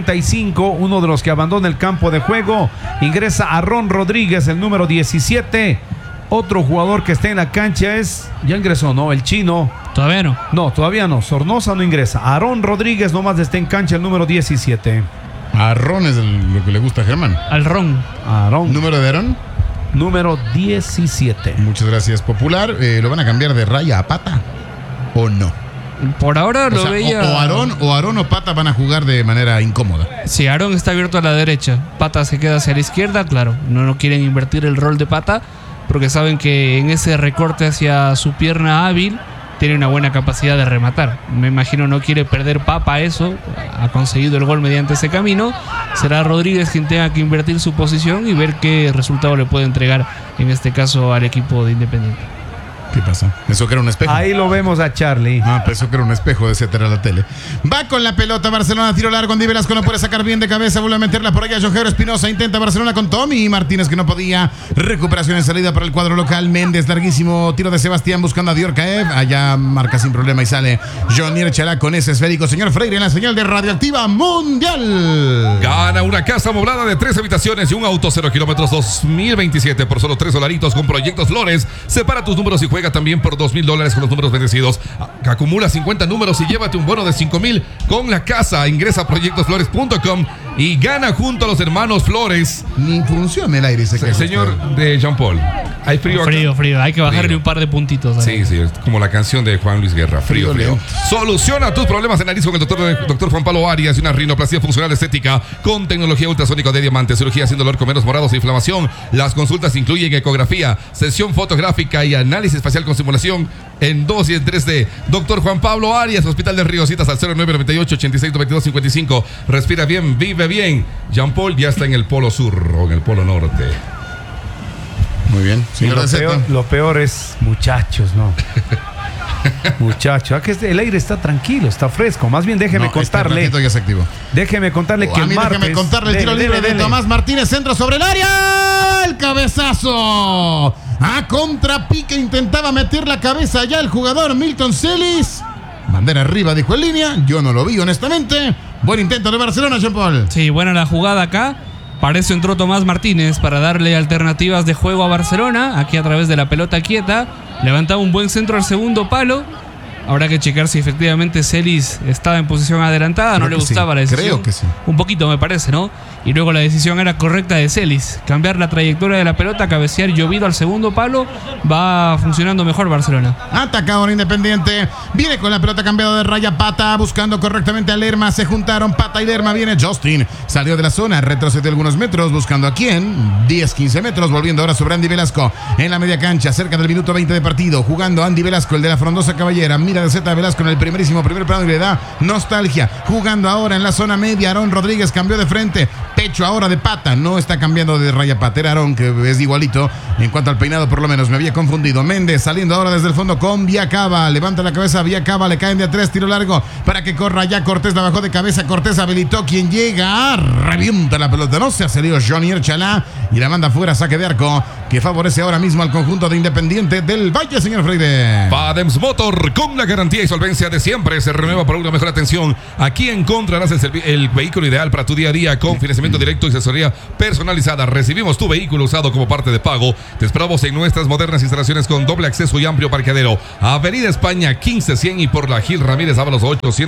55, uno de los que abandona el campo de juego. Ingresa Aarón Rodríguez, el número 17. Otro jugador que está en la cancha es... Ya ingresó, ¿no? El Chino. ¿Todavía no? No, todavía no. Sornosa no ingresa. Aarón Rodríguez nomás está en cancha, el número 17. Aarón es lo que le gusta a Germán. Al Ron. Aarón. ¿Número de Aarón? Número 17. Muchas gracias, Popular. ¿Lo van a cambiar de raya a pata o no? Por ahora lo veía... O Aarón o Pata van a jugar de manera incómoda. Si Aarón está abierto a la derecha, Pata se queda hacia la izquierda, claro. No quieren invertir el rol de Pata, porque saben que en ese recorte hacia su pierna hábil tiene una buena capacidad de rematar. Me imagino no quiere perder Papa eso. Ha conseguido el gol mediante ese camino. Será Rodríguez quien tenga que invertir su posición y ver qué resultado le puede entregar, en este caso, al equipo de Independiente. ¿Qué pasa? Eso que era un espejo. Ahí lo vemos a Charlie. Pensó que era un espejo de etcétera la tele. Va con la pelota Barcelona, tiro largo. Andy Velasco no puede sacar bien de cabeza. Vuelve a meterla por allá. Jojero Espinosa intenta Barcelona con Tommy Martínez, que no podía. Recuperación en salida para el cuadro local. Méndez, larguísimo tiro de Sebastián buscando a Diorcaev. Allá marca sin problema y sale Jonier Chalá con ese esférico. Señor Freire en la señal de Radioactiva Mundial. Gana una casa amoblada de 3 habitaciones y un auto 0 kilómetros 2027 por solo $3 con Proyectos Flores. Separa tus números y juega también por $2,000 con los números bendecidos. Acumula 50 números y llévate un bono de $5,000 con la casa. Ingresa a proyectosflores.com y gana junto a los hermanos Flores. Ni funciona el aire. Señor de Jean Paul, hay frío acá. Frío. Hay que bajarle Frío. un par de puntitos. Sí, es como la canción de Juan Luis Guerra. Frío. Soluciona tus problemas de nariz con el doctor Juan Pablo Arias y una rinoplastia funcional estética con tecnología ultrasónica de diamante, cirugía sin dolor, con menos morados e inflamación. Las consultas incluyen ecografía, sesión fotográfica y análisis facial con simulación en 2 y en 3D. Doctor Juan Pablo Arias, Hospital de Río, citas al 0998-86-2255. Respira bien, vive bien. Jean Paul ya está en el polo sur o en el polo norte. Muy bien. Lo peor es muchachos, ¿no? Muchachos, el aire está tranquilo, está fresco. Más bien déjeme contarle. Ya se activó. Déjeme contarle que el martes. Déjeme contarle el tiro libre de Tomás Martínez, centro sobre el área. El cabezazo. A contrapique intentaba meter la cabeza ya el jugador Milton Celis. Bandera arriba, dijo en línea. Yo no lo vi, honestamente. Buen intento de Barcelona, Jean Paul. Sí, buena la jugada acá. Para eso entró Tomás Martínez, para darle alternativas de juego a Barcelona. Aquí a través de la pelota quieta. Levantaba un buen centro al segundo palo. Habrá que checar si efectivamente Celis estaba en posición adelantada. No le gustaba la decisión. Creo que sí. Un poquito, me parece, ¿no? Y luego la decisión era correcta de Celis. Cambiar la trayectoria de la pelota, cabecear llovido al segundo palo. Va funcionando mejor Barcelona. Atacador Independiente. Viene con la pelota cambiada de raya. Pata buscando correctamente a Lerma. Se juntaron Pata y Lerma. Viene Justin. Salió de la zona. Retrocedió algunos metros. Buscando a quién. 10-15 metros. Volviendo ahora sobre Andy Velasco. En la media cancha. Cerca del minuto 20 de partido. Jugando Andy Velasco, el de la frondosa cabellera. Mira familia de Z Velasco en el primer plano y le da nostalgia. Jugando ahora en la zona media, Aarón Rodríguez cambió de frente, pecho ahora de pata, no está cambiando de raya patera Aarón, que es igualito. En cuanto al peinado, por lo menos me había confundido. Méndez saliendo ahora desde el fondo con Viacaba, levanta la cabeza, Viacaba, le caen de atrás, tiro largo para que corra ya Cortés, la bajó de cabeza, Cortés habilitó, quien llega, revienta la pelota, no se ha salido Jonier Chalá y la manda fuera, saque de arco, que favorece ahora mismo al conjunto de Independiente del Valle, señor Freire. Fadems Motor, con la garantía y solvencia de siempre, se renueva para una mejor atención. Aquí encontrarás el vehículo ideal para tu día a día, con financiamiento directo y asesoría personalizada. Recibimos tu vehículo usado como parte de pago. Te esperamos en nuestras modernas instalaciones con doble acceso y amplio parqueadero. Avenida España 1500 y por la Gil Ramírez Ábalos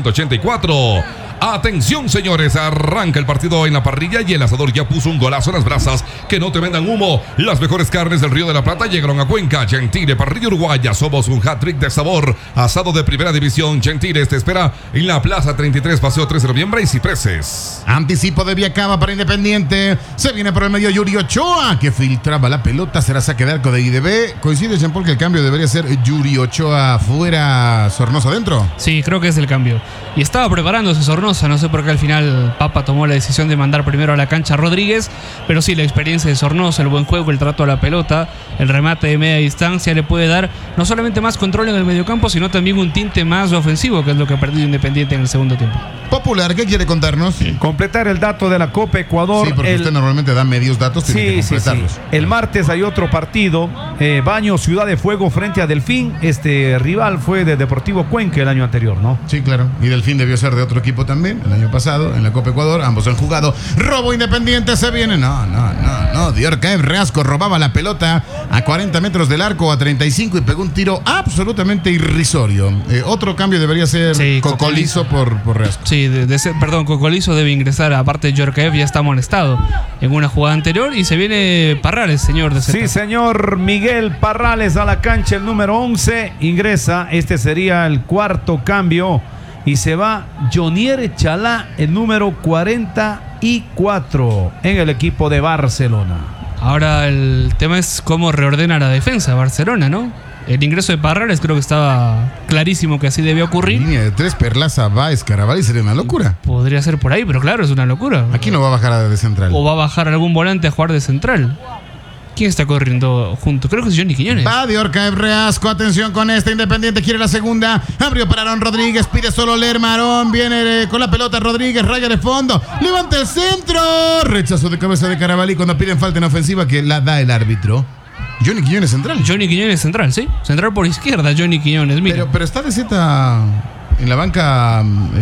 884. Atención, señores, arranca el partido en la parrilla y el asador ya puso un golazo en las brasas. Que no te vendan humo. Las mejores carnes del Río de la Plata llegaron a Cuenca. Gentile, parrilla uruguaya. Somos un hat-trick de sabor. Asado de primera división. Gentiles te espera en la Plaza 33, Paseo 3 de Noviembre y Cipreses. Anticipo de Viacaba para Independiente. Se viene por el medio Yuri Ochoa, que filtraba la pelota. Será saque de arco de IDB. Coincide, Jean-Paul, que el cambio debería ser Yuri Ochoa fuera, Sornosa dentro. Sí, creo que es el cambio. Y estaba preparándose Sornosa, no sé por qué al final Papa tomó la decisión de mandar primero a la cancha a Rodríguez, pero sí, la experiencia de Sornosa, el buen juego, el trato a la pelota, el remate de media distancia le puede dar no solamente más control en el mediocampo, sino también un tinte más ofensivo, que es lo que ha perdido Independiente en el segundo tiempo. Popular, ¿qué quiere contarnos? Completar el dato de la Copa Ecuador. Sí, porque usted normalmente da medios datos, tiene que completarlos. El martes hay otro partido, Baños Ciudad de Fuego frente a Delfín. Este rival fue de Deportivo Cuenca el año anterior, ¿no? Sí, claro. Y Delfín debió ser de otro equipo también, el año pasado, en la Copa Ecuador. Ambos han jugado. Robo Independiente, se viene. No. Diorcaev Reasco robaba la pelota a 40 metros del arco, a 35, y pegó un tiro absolutamente irrisorio. Otro cambio debería ser Cocolizo por Reasco. Sí, Cocolizo debe ingresar, aparte de Djorkaeff, ya está amonestado en una jugada anterior, y se viene Parrales, señor de Z. Sí, señor, Miguel Parrales a la cancha, el número 11, ingresa, este sería el cuarto cambio, y se va Jonier Chalá, el número 44 en el equipo de Barcelona. Ahora el tema es cómo reordena la defensa Barcelona, ¿no? El ingreso de Parrales creo que estaba clarísimo que así debía ocurrir. Línea de tres, Perlaza, Báez, Carabalí, sería una locura. Podría ser por ahí, pero claro, es una locura. Aquí no va a bajar de central. O va a bajar algún volante a jugar de central. ¿Quién está corriendo junto? Creo que es Johnny Quiñones. Va Diorcaev Reasco, atención con esta. Independiente quiere la segunda. Abrió para Aarón Rodríguez, pide solo Lerma. Aarón viene con la pelota. Rodríguez, raya de fondo. Levanta el centro. Rechazo de cabeza de Carabalí cuando piden falta en ofensiva que la da el árbitro. Johnny Quiñones central. Johnny Quiñones central, sí. Central por izquierda, Johnny Quiñones. Mira. Pero está de Z en la banca.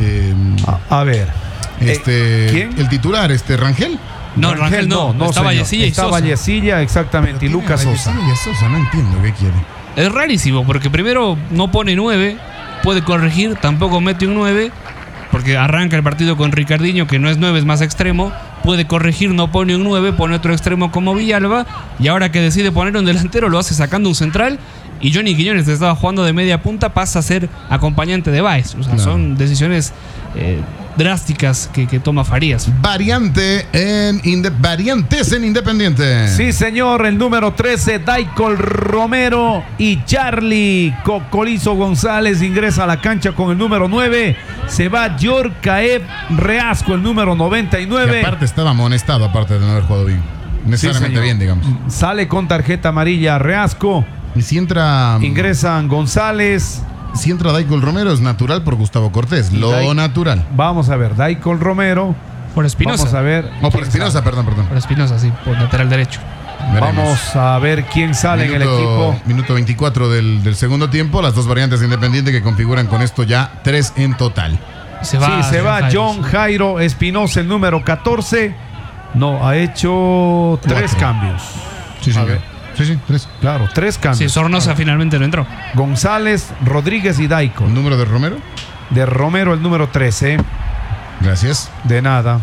A ver. ¿Quién? El titular, Rangel. No, Rangel no. Está Vallecilla y Sosa. Está Vallecilla, exactamente, y Lucas Sosa. No entiendo qué quiere. Es rarísimo, porque primero no pone 9, puede corregir, tampoco mete un 9, porque arranca el partido con Ricardinho, que no es 9, es más extremo. Puede corregir, no pone un 9, pone otro extremo como Villalba, y ahora que decide poner un delantero lo hace sacando un central, y Johnny Quiñones, que estaba jugando de media punta, pasa a ser acompañante de Báez. O sea, son decisiones drásticas que toma Farías. Variantes en Independiente. Sí, señor, el número 13, Daikol Romero y Charlie Cocolizo González ingresa a la cancha con el número 9. Se va Djorkaeff Reasco, el número 99. Y aparte estaba amonestado, aparte de no haber jugado bien. Necesariamente bien, digamos. Sale con tarjeta amarilla Reasco. Y si entra... Ingresan González. Si entra Daikol Romero es natural por Gustavo Cortés. Natural. Vamos a ver, Daikol Romero. Por Espinosa. Vamos a ver. Por Espinosa, perdón. Por Espinosa, sí, por lateral derecho. Veremos. Vamos a ver quién sale en el equipo. Minuto 24 del segundo tiempo. Las dos variantes de Independiente que configuran con esto ya 3 en total. Se va John Jairo Espinosa, el número 14. No, ha hecho 3 cambios. Sí, señor. Sí, 3. Claro, 3 cambios. Sí, Sornosa finalmente no entró. González, Rodríguez y Daikol. ¿El número de Romero? De Romero, el número 13. Gracias. De nada.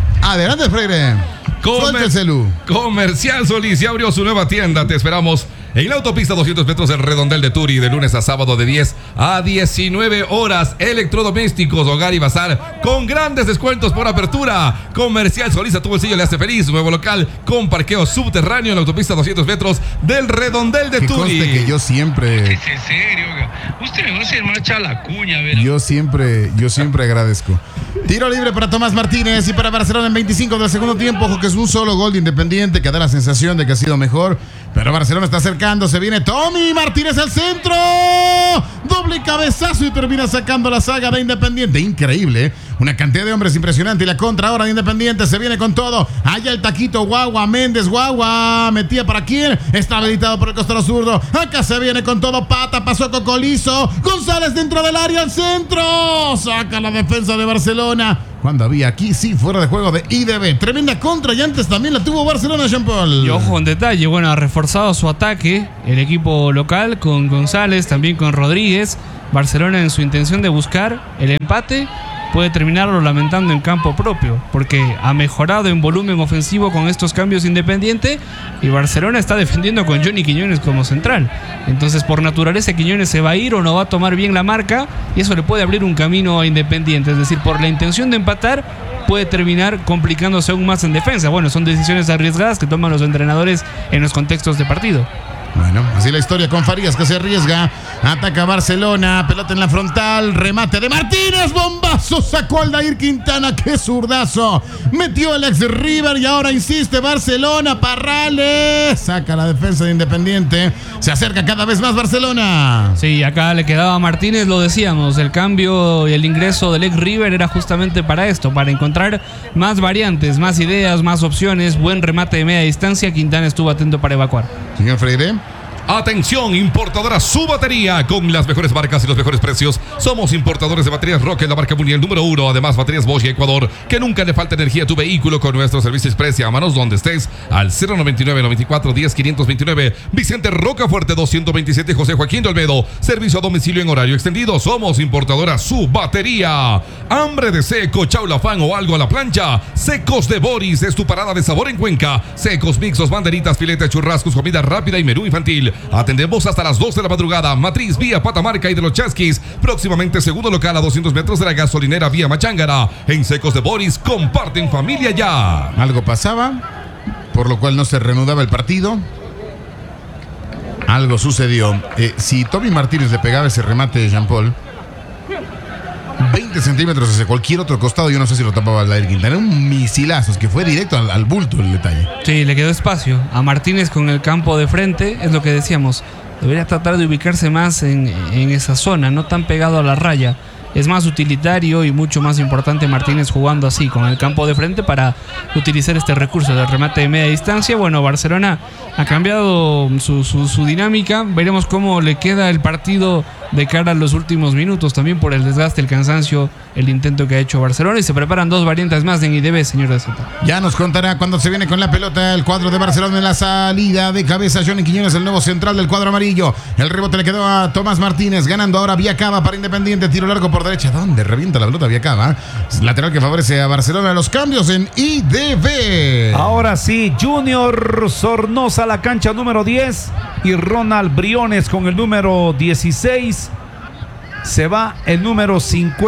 Adelante, Freire. Comercial Solís ya abrió su nueva tienda. Te esperamos en la autopista 200 metros del Redondel de Turi, de lunes a sábado de 10 a 19 horas. Electrodomésticos, hogar y bazar con grandes descuentos por apertura. Comercial Solís, a tu bolsillo le hace feliz. Nuevo local con parqueo subterráneo en la autopista 200 metros del Redondel de Que Turi. conste que yo siempre, Es en serio, oiga. Usted me va a hacer marcha a la cuña, ¿verdad? yo siempre agradezco. Tiro libre para Tomás Martínez y para Barcelona en 25 del segundo tiempo. Ojo que es un solo gol de Independiente que da la sensación de que ha sido mejor. Pero Barcelona está acercándose. Viene Tommy Martínez al centro. Doble cabezazo y termina sacando la saga de Independiente. Increíble, ¿eh? Una cantidad de hombres impresionante. Y la contra ahora de Independiente se viene con todo. Allá el taquito Guagua Méndez. Guagua metía para quién. Está habilitado por el costado zurdo. Acá se viene con todo. Pata, pasó Cocolizo. González dentro del área al centro. Saca la defensa de Barcelona. Cuando había aquí, sí, fuera de juego de IDB. Tremenda contra y antes también la tuvo Barcelona, Jean-Paul. Y ojo, un detalle, bueno, ha reforzado su ataque el equipo local con González, también con Rodríguez. Barcelona, en su intención de buscar el empate, puede terminarlo lamentando en campo propio, porque ha mejorado en volumen ofensivo con estos cambios Independiente, y Barcelona está defendiendo con Johnny Quiñones como central. Entonces, por naturaleza, Quiñones se va a ir o no va a tomar bien la marca, y eso le puede abrir un camino a Independiente. Es decir, por la intención de empatar, puede terminar complicándose aún más en defensa. Bueno, son decisiones arriesgadas que toman los entrenadores en los contextos de partido. Bueno, así la historia con Farías, que se arriesga. Ataca Barcelona, pelota en la frontal, remate de Martínez, bombazo, sacó Aldair Quintana, qué zurdazo. Metió el ex River y ahora insiste Barcelona, Parrales. Saca la defensa de Independiente, se acerca cada vez más Barcelona. Sí, acá le quedaba a Martínez, lo decíamos, el cambio y el ingreso del ex River era justamente para esto, para encontrar más variantes, más ideas, más opciones, buen remate de media distancia. Quintana estuvo atento para evacuar. Señor Freire. Atención, importadora Su Batería, con las mejores marcas y los mejores precios. Somos importadores de baterías Rocket, la marca mundial número 1. Además, baterías Bosch y Ecuador. Que nunca le falta energía a tu vehículo con nuestro servicio express. Llámanos donde estés al 099-94-10-529. Vicente Rocafuerte 227, José Joaquín de Olmedo. Servicio a domicilio en horario extendido. Somos importadora Su Batería. Hambre de seco, chaulafán o algo a la plancha. Secos de Boris es tu parada de sabor en Cuenca. Secos, mixos, banderitas, filetes, churrascos, comida rápida y menú infantil. Atendemos hasta las 2 de la madrugada. Matriz vía Patamarca y de los Chasquis. Próximamente segundo local a 200 metros de la gasolinera vía Machángara. En Secos de Boris, comparten familia ya. Algo pasaba, por lo cual no se reanudaba el partido. Algo sucedió. Si Tommy Martínez le pegaba ese remate de Jean-Paul, 20 centímetros hacia cualquier otro costado, yo no sé si lo tapaba Aldair Quintana. Era un misilazo, es que fue directo al bulto el detalle. Sí, le quedó espacio a Martínez con el campo de frente, es lo que decíamos. Debería tratar de ubicarse más en esa zona, no tan pegado a la raya. Es más utilitario y mucho más importante Martínez jugando así, con el campo de frente, para utilizar este recurso del remate de media distancia. Bueno, Barcelona ha cambiado su dinámica. Veremos cómo le queda el partido de cara a los últimos minutos, también por el desgaste, el cansancio, el intento que ha hecho Barcelona. Y se preparan dos variantes más en IDB, señor de Zeta. Ya nos contará cuando se viene con la pelota el cuadro de Barcelona en la salida de cabeza. Johnny Quiñones, el nuevo central del cuadro amarillo. El rebote le quedó a Tomás Martínez, ganando ahora Viacaba para Independiente. Tiro largo por derecha. ¿Dónde revienta la pelota Viacaba? Lateral que favorece a Barcelona. Los cambios en IDB. Ahora sí, Junior Sornosa la cancha número 10 y Ronald Briones con el número 16. Se va el número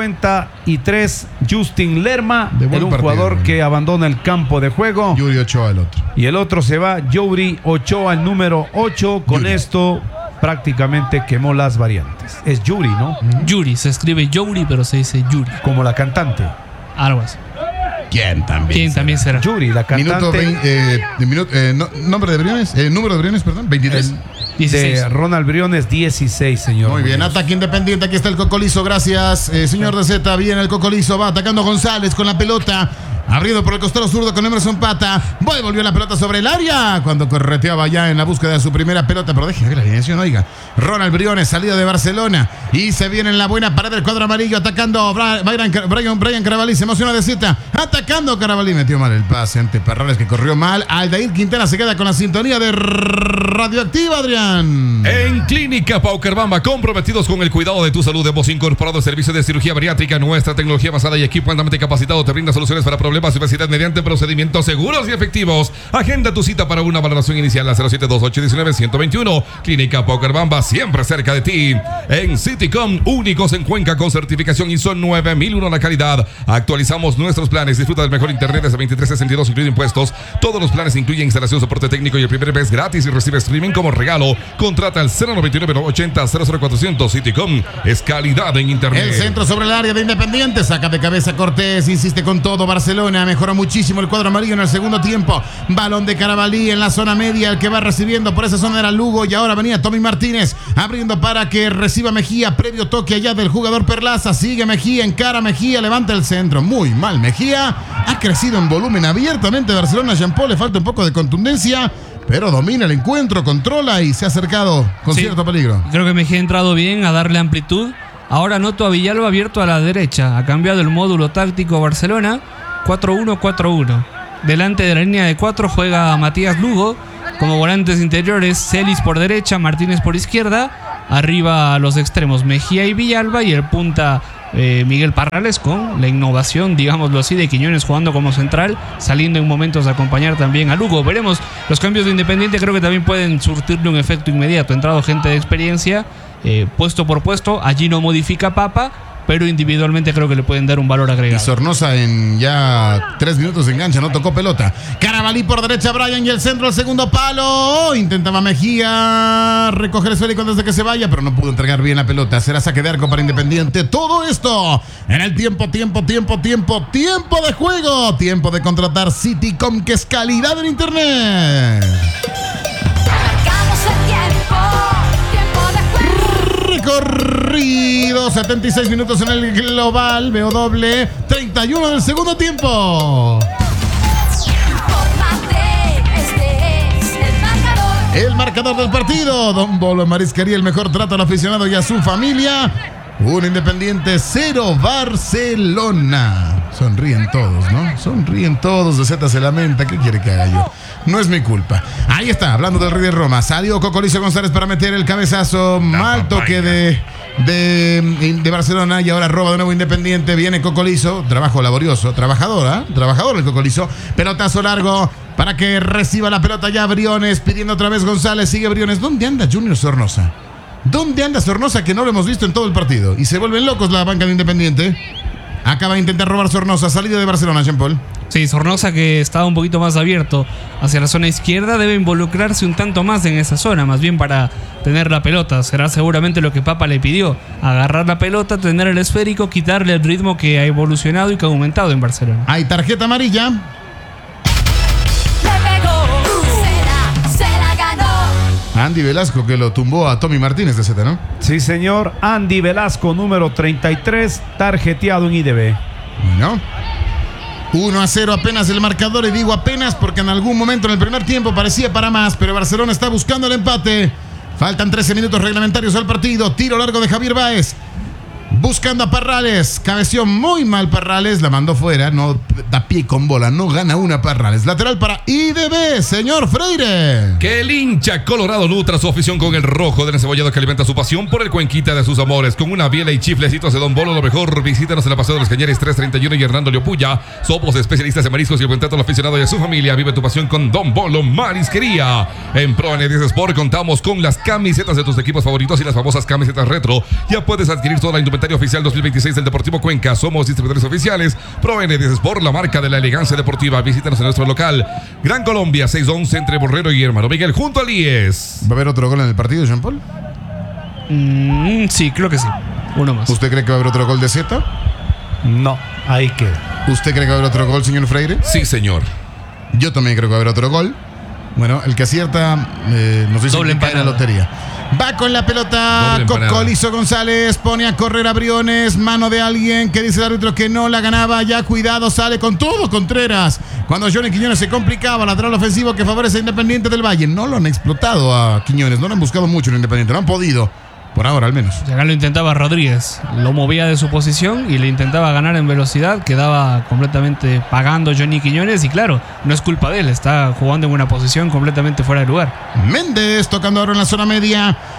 53, Justin Lerma, De buen un partido, jugador que abandona el campo de juego. Yuri Ochoa el otro. Y el otro se va, Yuri Ochoa, el número 8. Con Yuri. esto prácticamente quemó las variantes. Es Yuri, ¿no? Yuri, se escribe Yuri, pero se dice Yuri. Como la cantante. Algo así. ¿Quién también? ¿Quién también será? Yuri, la Minuto cantante. 20, nombre de Briones, número de Briones, perdón, 23. 16. De Ronald Briones, 16, señor. Muy bien, ataque Independiente, aquí está el Cocolizo, gracias, señor de Z, viene el Cocolizo, va atacando González con la pelota, abrido por el costado zurdo con Emerson Pata, volvió la pelota sobre el área, cuando correteaba ya en la búsqueda de su primera pelota, pero deje la alineación, oiga, Ronald Briones, salida de Barcelona, y se viene en la buena pared del cuadro amarillo, atacando Brian Carabalí, se emociona de Z, atacando Carabalí, metió mal el pase ante Parrales, que corrió mal, Aldair Quintana se queda con la sintonía de Radioactiva, Adrián. En Clínica Paucarbamba, comprometidos con el cuidado de tu salud, hemos incorporado el servicio de cirugía bariátrica. Nuestra tecnología basada y equipo altamente capacitado te brinda soluciones para problemas problemas y obesidad mediante procedimientos seguros y efectivos. Agenda tu cita para una valoración inicial a 072819-121. Clínica Pokerbamba, siempre cerca de ti. En Citycom, únicos en Cuenca con certificación ISO 9001 la calidad. Actualizamos nuestros planes. Disfruta del mejor internet desde 23.62 incluido impuestos. Todos los planes incluyen instalación, soporte técnico y el primer mes gratis y recibe streaming como regalo. Contrata al 099-80-00400. Citycom es calidad en internet. El centro sobre el área de Independiente. Saca de cabeza Cortés. Insiste con todo Barcelona. Mejoró muchísimo el cuadro amarillo en el segundo tiempo. Balón de Carabalí en la zona media. El que va recibiendo por esa zona era Lugo. Y ahora venía Tommy Martínez abriendo para que reciba Mejía. Previo toque allá del jugador Perlaza. Sigue Mejía. Encara Mejía. Levanta el centro. Muy mal Mejía. Ha crecido en volumen abiertamente Barcelona. Jean-Paul le falta un poco de contundencia, pero domina el encuentro, controla y se ha acercado con cierto peligro. Creo que Mejía ha entrado bien a darle amplitud. Ahora noto a Villalba abierto a la derecha. Ha cambiado el módulo táctico Barcelona. 4-1-4-1. Delante de la línea de 4 juega Matías Lugo. Como volantes interiores, Celis por derecha, Martínez por izquierda. Arriba a los extremos Mejía y Villalba. Y el punta Miguel Parrales con la innovación, digámoslo así, de Quiñones jugando como central, saliendo en momentos a acompañar también a Lugo. Veremos los cambios de Independiente, creo que también pueden surtirle un efecto inmediato. Ha entrado gente de experiencia, puesto por puesto. Allí no modifica Papa, pero individualmente creo que le pueden dar un valor agregado. Y Sornosa en ya 3 minutos de engancha, no tocó pelota. Carabalí por derecha, Brian, y el centro al segundo palo. Intentaba Mejía recoger el esférico antes de que se vaya, pero no pudo entregar bien la pelota. Será saque de arco para Independiente. Todo esto en el tiempo de juego. Tiempo de contratar Citycom, que es calidad en internet. Marcamos el tiempo de juego. Recorrido, 76 minutos en el global, veo doble, 31 del segundo tiempo. Infórmate, este es el marcador. El marcador del partido, Don Bolo Marisquería, el mejor trato al aficionado y a su familia. Un Independiente 0, Barcelona. Sonríen todos, ¿no? Sonríen todos, de Z se lamenta. ¿Qué quiere que haga yo? No es mi culpa. Ahí está, hablando del Rey de Roma. Salió Cocolizo González para meter el cabezazo. Mal toque de Barcelona. Y ahora roba de nuevo Independiente. Viene Cocolizo. Trabajo laborioso. Trabajador el Cocolizo. Pelotazo largo para que reciba la pelota ya Briones. Pidiendo otra vez González. Sigue Briones. ¿Dónde anda Junior Sornosa? ¿Dónde anda Sornosa, que no lo hemos visto en todo el partido? Y se vuelven locos la banca de Independiente. Acaba de intentar robar Sornosa. Salida de Barcelona, Jean-Paul. Sí, Sornosa, que estaba un poquito más abierto hacia la zona izquierda, debe involucrarse un tanto más en esa zona, más bien para tener la pelota. Será seguramente lo que Papa le pidió: agarrar la pelota, tener el esférico, quitarle el ritmo que ha evolucionado y que ha aumentado en Barcelona. Hay tarjeta amarilla. Le pegó, se la ganó. Andy Velasco, que lo tumbó a Tommy Martínez de Z, ¿no? Sí, señor. Andy Velasco, número 33, tarjeteado en IDB. Bueno, 1-0 apenas el marcador, y digo apenas porque en algún momento en el primer tiempo parecía para más, pero Barcelona está buscando el empate. Faltan 13 minutos reglamentarios al partido. Tiro largo de Javier Báez, buscando a Parrales. Cabeció muy mal Parrales, la mandó fuera. No da pie con bola, no gana una Parrales. Lateral para IDB, señor Freire. Que el hincha colorado nutra su afición con el rojo del encebollado, que alimenta su pasión por el cuenquita de sus amores. Con una biela y chiflecitos de Don Bolo, lo mejor. Visítanos en la Paseo de los Cañares 331 y Hernando Leopulla. Somos especialistas en mariscos y el buen trato al aficionado y a su familia. Vive tu pasión con Don Bolo Marisquería. En Pro N10 Sport contamos con las camisetas de tus equipos favoritos y las famosas camisetas retro. Ya puedes adquirir toda la indumentaria oficial 2026 del Deportivo Cuenca. Somos distribuidores oficiales Pro N10 Sport, la marca de la elegancia deportiva. Visítanos en nuestro local Gran Colombia 611 entre Borrero y Hermano Miguel, junto al IES. ¿Va a haber otro gol en el partido, Jean-Paul? Sí, creo que sí. Uno más. ¿Usted cree que va a haber otro gol de Z? No, ahí queda. ¿Usted cree que va a haber otro gol, señor Freire? Sí, señor. Yo también creo que va a haber otro gol. Bueno, el que acierta nos dice Doble que cae en la empanada. lotería. Va con la pelota Doble empanada. Cocolizo González, pone a correr a Briones, mano de alguien que dice el árbitro que no la ganaba. Ya cuidado, sale con todo Contreras. Cuando Johnny Quiñones se complicaba, lateral ofensivo que favorece a Independiente del Valle. No lo han explotado a Quiñones, no lo han buscado mucho en Independiente, no han podido. Por ahora, al menos. Acá lo intentaba Rodríguez, lo movía de su posición y le intentaba ganar en velocidad. Quedaba completamente pagando Johnny Quiñones. Y claro, no es culpa de él, está jugando en una posición completamente fuera de lugar. Méndez tocando ahora en la zona media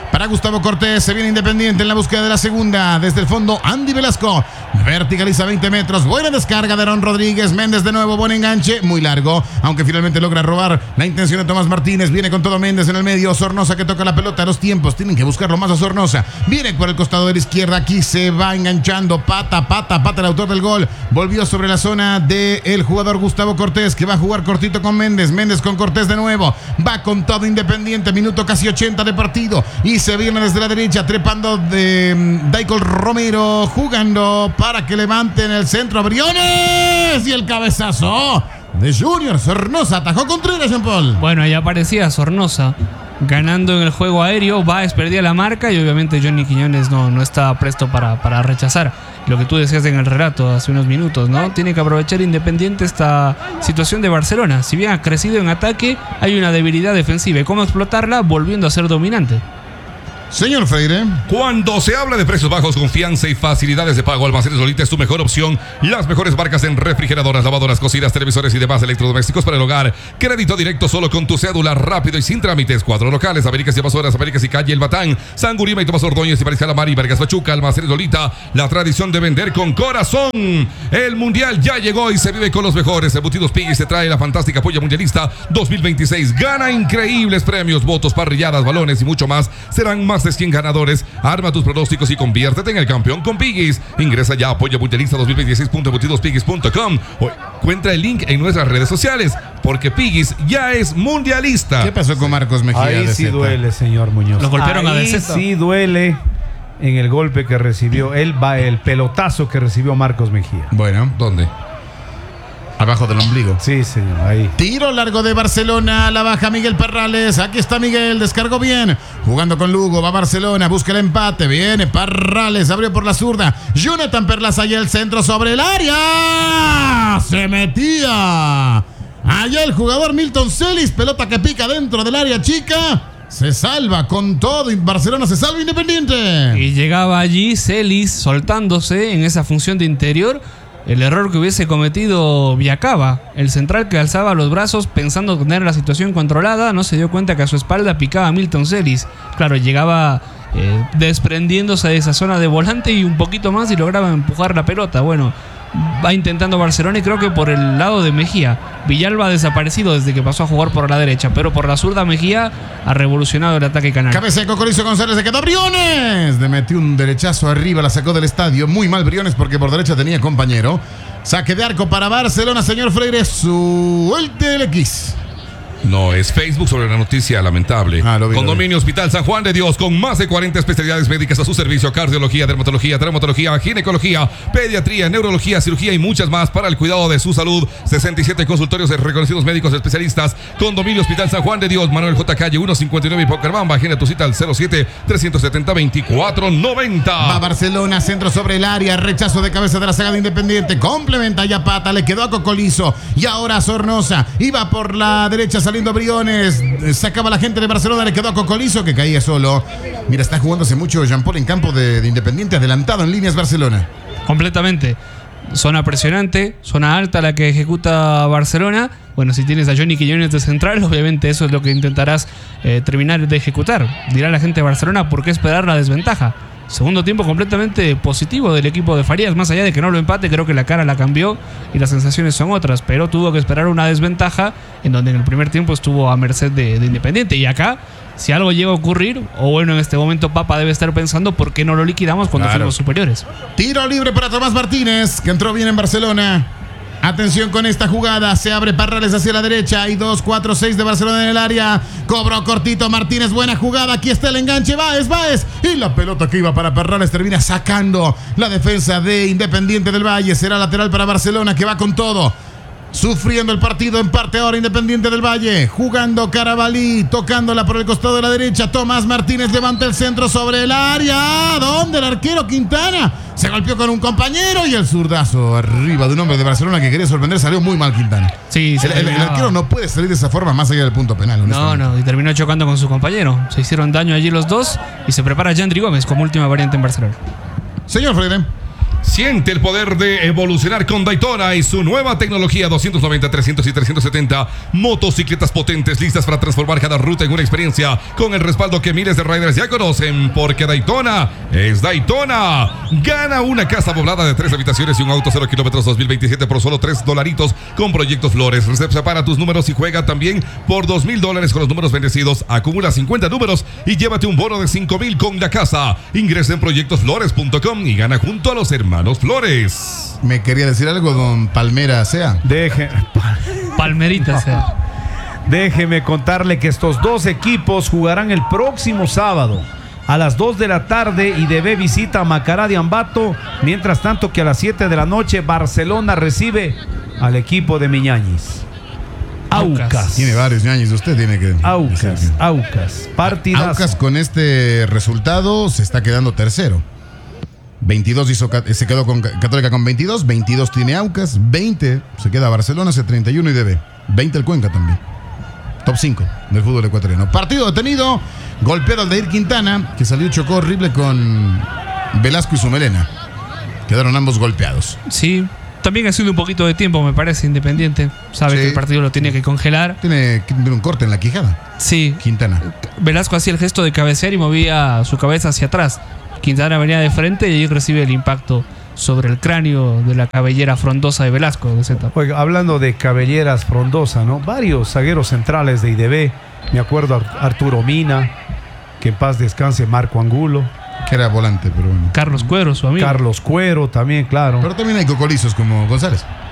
para Gustavo Cortés. Se viene Independiente en la búsqueda de la segunda. Desde el fondo, Andy Velasco. Verticaliza 20 metros. Buena descarga de Aaron Rodríguez. Méndez de nuevo. Buen enganche. Muy largo. Aunque finalmente logra robar la intención de Tomás Martínez. Viene con todo Méndez en el medio. Sornosa que toca la pelota. Los tiempos tienen que buscarlo más a Sornosa. Viene por el costado de la izquierda. Aquí se va enganchando. Pata el autor del gol. Volvió sobre la zona del jugador Gustavo Cortés, que va a jugar cortito con Méndez. Méndez con Cortés de nuevo. Va con todo Independiente. Minuto casi 80 de partido. Y se viene desde la derecha, trepando de Daicol Romero, jugando para que levante en el centro Briones. Y el cabezazo de Junior Sornosa. Atajó Contreras, Jean Paul. Bueno, ahí aparecía Sornosa ganando en el juego aéreo. Baez perdía la marca y obviamente Johnny Quiñones no estaba presto para rechazar. Lo que tú decías en el relato hace unos minutos, ¿no? Tiene que aprovechar Independiente esta situación de Barcelona. Si bien ha crecido en ataque, hay una debilidad defensiva. ¿Y cómo explotarla? Volviendo a ser dominante. Señor Freire. Cuando se habla de precios bajos, confianza y facilidades de pago, Almacenes Lolita es tu mejor opción. Las mejores marcas en refrigeradoras, lavadoras, cocinas, televisores y demás electrodomésticos para el hogar. Crédito directo solo con tu cédula, rápido y sin trámites. 4 locales: Américas y Amazonas, Américas y Calle El Batán, San Gurima y Tomás Ordóñez y Mariscal Calamar y Vargas Pachuca. Almacenes Lolita, la tradición de vender con corazón. El Mundial ya llegó y se vive con los mejores. Embutidos Piggy se trae la fantástica polla mundialista 2026. Gana increíbles premios, votos, parrilladas, balones y mucho más. Serán más de 100 ganadores. Arma tus pronósticos y conviértete en el campeón con Piggies. Ingresa ya a Polla Mundialista 2026.embutidospiggies.com o encuentra el link en nuestras redes sociales, porque Piggies ya es mundialista. ¿Qué pasó con Marcos Mejía? Ahí sí duele, señor Muñoz. Lo golpearon a Ahí DZ. sí duele en el golpe que recibió. El pelotazo que recibió Marcos Mejía. Bueno, ¿Dónde? abajo del ombligo. Sí, señor, ahí. Tiro largo de Barcelona, la baja Miguel Parrales. Aquí está Miguel, descargó bien. Jugando con Lugo, va Barcelona, busca el empate. Viene Parrales, abrió por la zurda. Jonathan Perlaza y el centro sobre el área. Se metía. Allá el jugador Milton Celis, pelota que pica dentro del área chica. Se salva con todo y Barcelona se salva Independiente. Y llegaba allí Celis soltándose en esa función de interior. El error que hubiese cometido Viacaba, el central que alzaba los brazos pensando tener la situación controlada, no se dio cuenta que a su espalda picaba Milton Celis. Claro, llegaba desprendiéndose de esa zona de volante y un poquito más y lograba empujar la pelota. Bueno, va intentando Barcelona y creo que por el lado de Mejía. Villalba ha desaparecido desde que pasó a jugar por la derecha, pero por la zurda Mejía ha revolucionado el ataque canario. Cabeza de Cocolizo González, se quedó Briones. Le metió un derechazo arriba, la sacó del estadio. Muy mal Briones porque por derecha tenía compañero. Saque de arco para Barcelona, señor Freire. Suelte el X. No, es Facebook sobre la noticia lamentable. Lo vi. Condominio Hospital San Juan de Dios, con más de 40 especialidades médicas a su servicio: cardiología, dermatología, traumatología, ginecología, pediatría, neurología, cirugía y muchas más para el cuidado de su salud. 67 consultorios de reconocidos médicos especialistas. Condominio Hospital San Juan de Dios, Manuel J. Calle 159 y Pocarbamba. Agenda tu cita al 07-370-2490. Va Barcelona, centro sobre el área, rechazo de cabeza de la saga de Independiente. Complementa ya Pata, le quedó a Cocolizo. Y ahora Sornosa. Iba por la derecha saliendo Briones. Sacaba la gente de Barcelona, le quedó a Cocolizo que caía solo. Mira, está jugándose mucho Jean Paul en campo de Independiente, adelantado en líneas Barcelona. Completamente. Zona presionante, zona alta la que ejecuta Barcelona. Bueno, si tienes a Johnny Quiñones de central, obviamente eso es lo que intentarás terminar de ejecutar. Dirá la gente de Barcelona, ¿por qué esperar la desventaja? Segundo tiempo completamente positivo del equipo de Farías. Más allá de que no lo empate, creo que la cara la cambió y las sensaciones son otras. Pero tuvo que esperar una desventaja en donde en el primer tiempo estuvo a merced de Independiente. Y acá, si algo llega a ocurrir, o bueno, en este momento Papa debe estar pensando por qué no lo liquidamos cuando fuimos superiores. Tiro libre para Tomás Martínez, que entró bien en Barcelona. Atención con esta jugada, se abre Parrales hacia la derecha, hay 2, 4, 6 de Barcelona en el área, cobró cortito Martínez, buena jugada, aquí está el enganche, Baez, y la pelota que iba para Parrales termina sacando la defensa de Independiente del Valle. Será lateral para Barcelona, que va con todo. Sufriendo el partido en parte ahora Independiente del Valle. Jugando Carabalí, tocándola por el costado de la derecha. Tomás Martínez levanta el centro sobre el área. ¿Dónde el arquero Quintana? Se golpeó con un compañero y el zurdazo arriba de un hombre de Barcelona que quería sorprender. Salió muy mal Quintana. Sí, el arquero no puede salir de esa forma más allá del punto penal. No, y terminó chocando con su compañero. Se hicieron daño allí los dos y se prepara Yandri Gómez como última variante en Barcelona. Señor Freire. Siente el poder de evolucionar con Daytona y su nueva tecnología 290, 300 y 370. Motocicletas potentes listas para transformar cada ruta en una experiencia con el respaldo que miles de riders ya conocen, porque Daytona es Daytona. Gana una casa poblada de 3 habitaciones y un auto 0 kilómetros 2027 por solo $3 con Proyectos Flores. Separa tus números y juega también por $2,000 con los números bendecidos. Acumula 50 números y llévate un bono de 5,000 con la casa. Ingresa en proyectosflores.com y gana junto a los hermanos Flores. Me quería decir algo, don Palmera Sea. Palmerita sea. Déjeme contarle que estos dos equipos jugarán el próximo sábado a las 2 de la tarde y DB visita a Macará de Ambato, mientras tanto que a las 7 de la noche Barcelona recibe al equipo de Miñañiz. Aucas. Tiene varios ñaños, usted tiene que... Aucas. Partidazo. Aucas con este resultado se está quedando tercero. 22 se quedó con Católica con 22, 22 tiene Aucas, 20 se queda Barcelona, hace 31 y DB, 20 el Cuenca también. Top 5 del fútbol ecuatoriano. Partido detenido, golpeado Aldair Quintana, que salió y chocó horrible con Velasco y su melena. Quedaron ambos golpeados. Sí, también ha sido un poquito de tiempo, me parece, Independiente. Sabe que el partido lo tiene que congelar. Tiene un corte en la quijada. Sí. Quintana. Velasco hacía el gesto de cabecear y movía su cabeza hacia atrás. Quintana venía de frente y ahí recibe el impacto sobre el cráneo de la cabellera frondosa de Velasco. Oiga, hablando de cabelleras frondosa, ¿no? Varios zagueros centrales de IDB. Me acuerdo Arturo Mina, que en paz descanse, Marco Angulo. Que era volante, pero bueno. Carlos Cuero, su amigo. Carlos Cuero también, claro. Pero también hay cocolizos como González.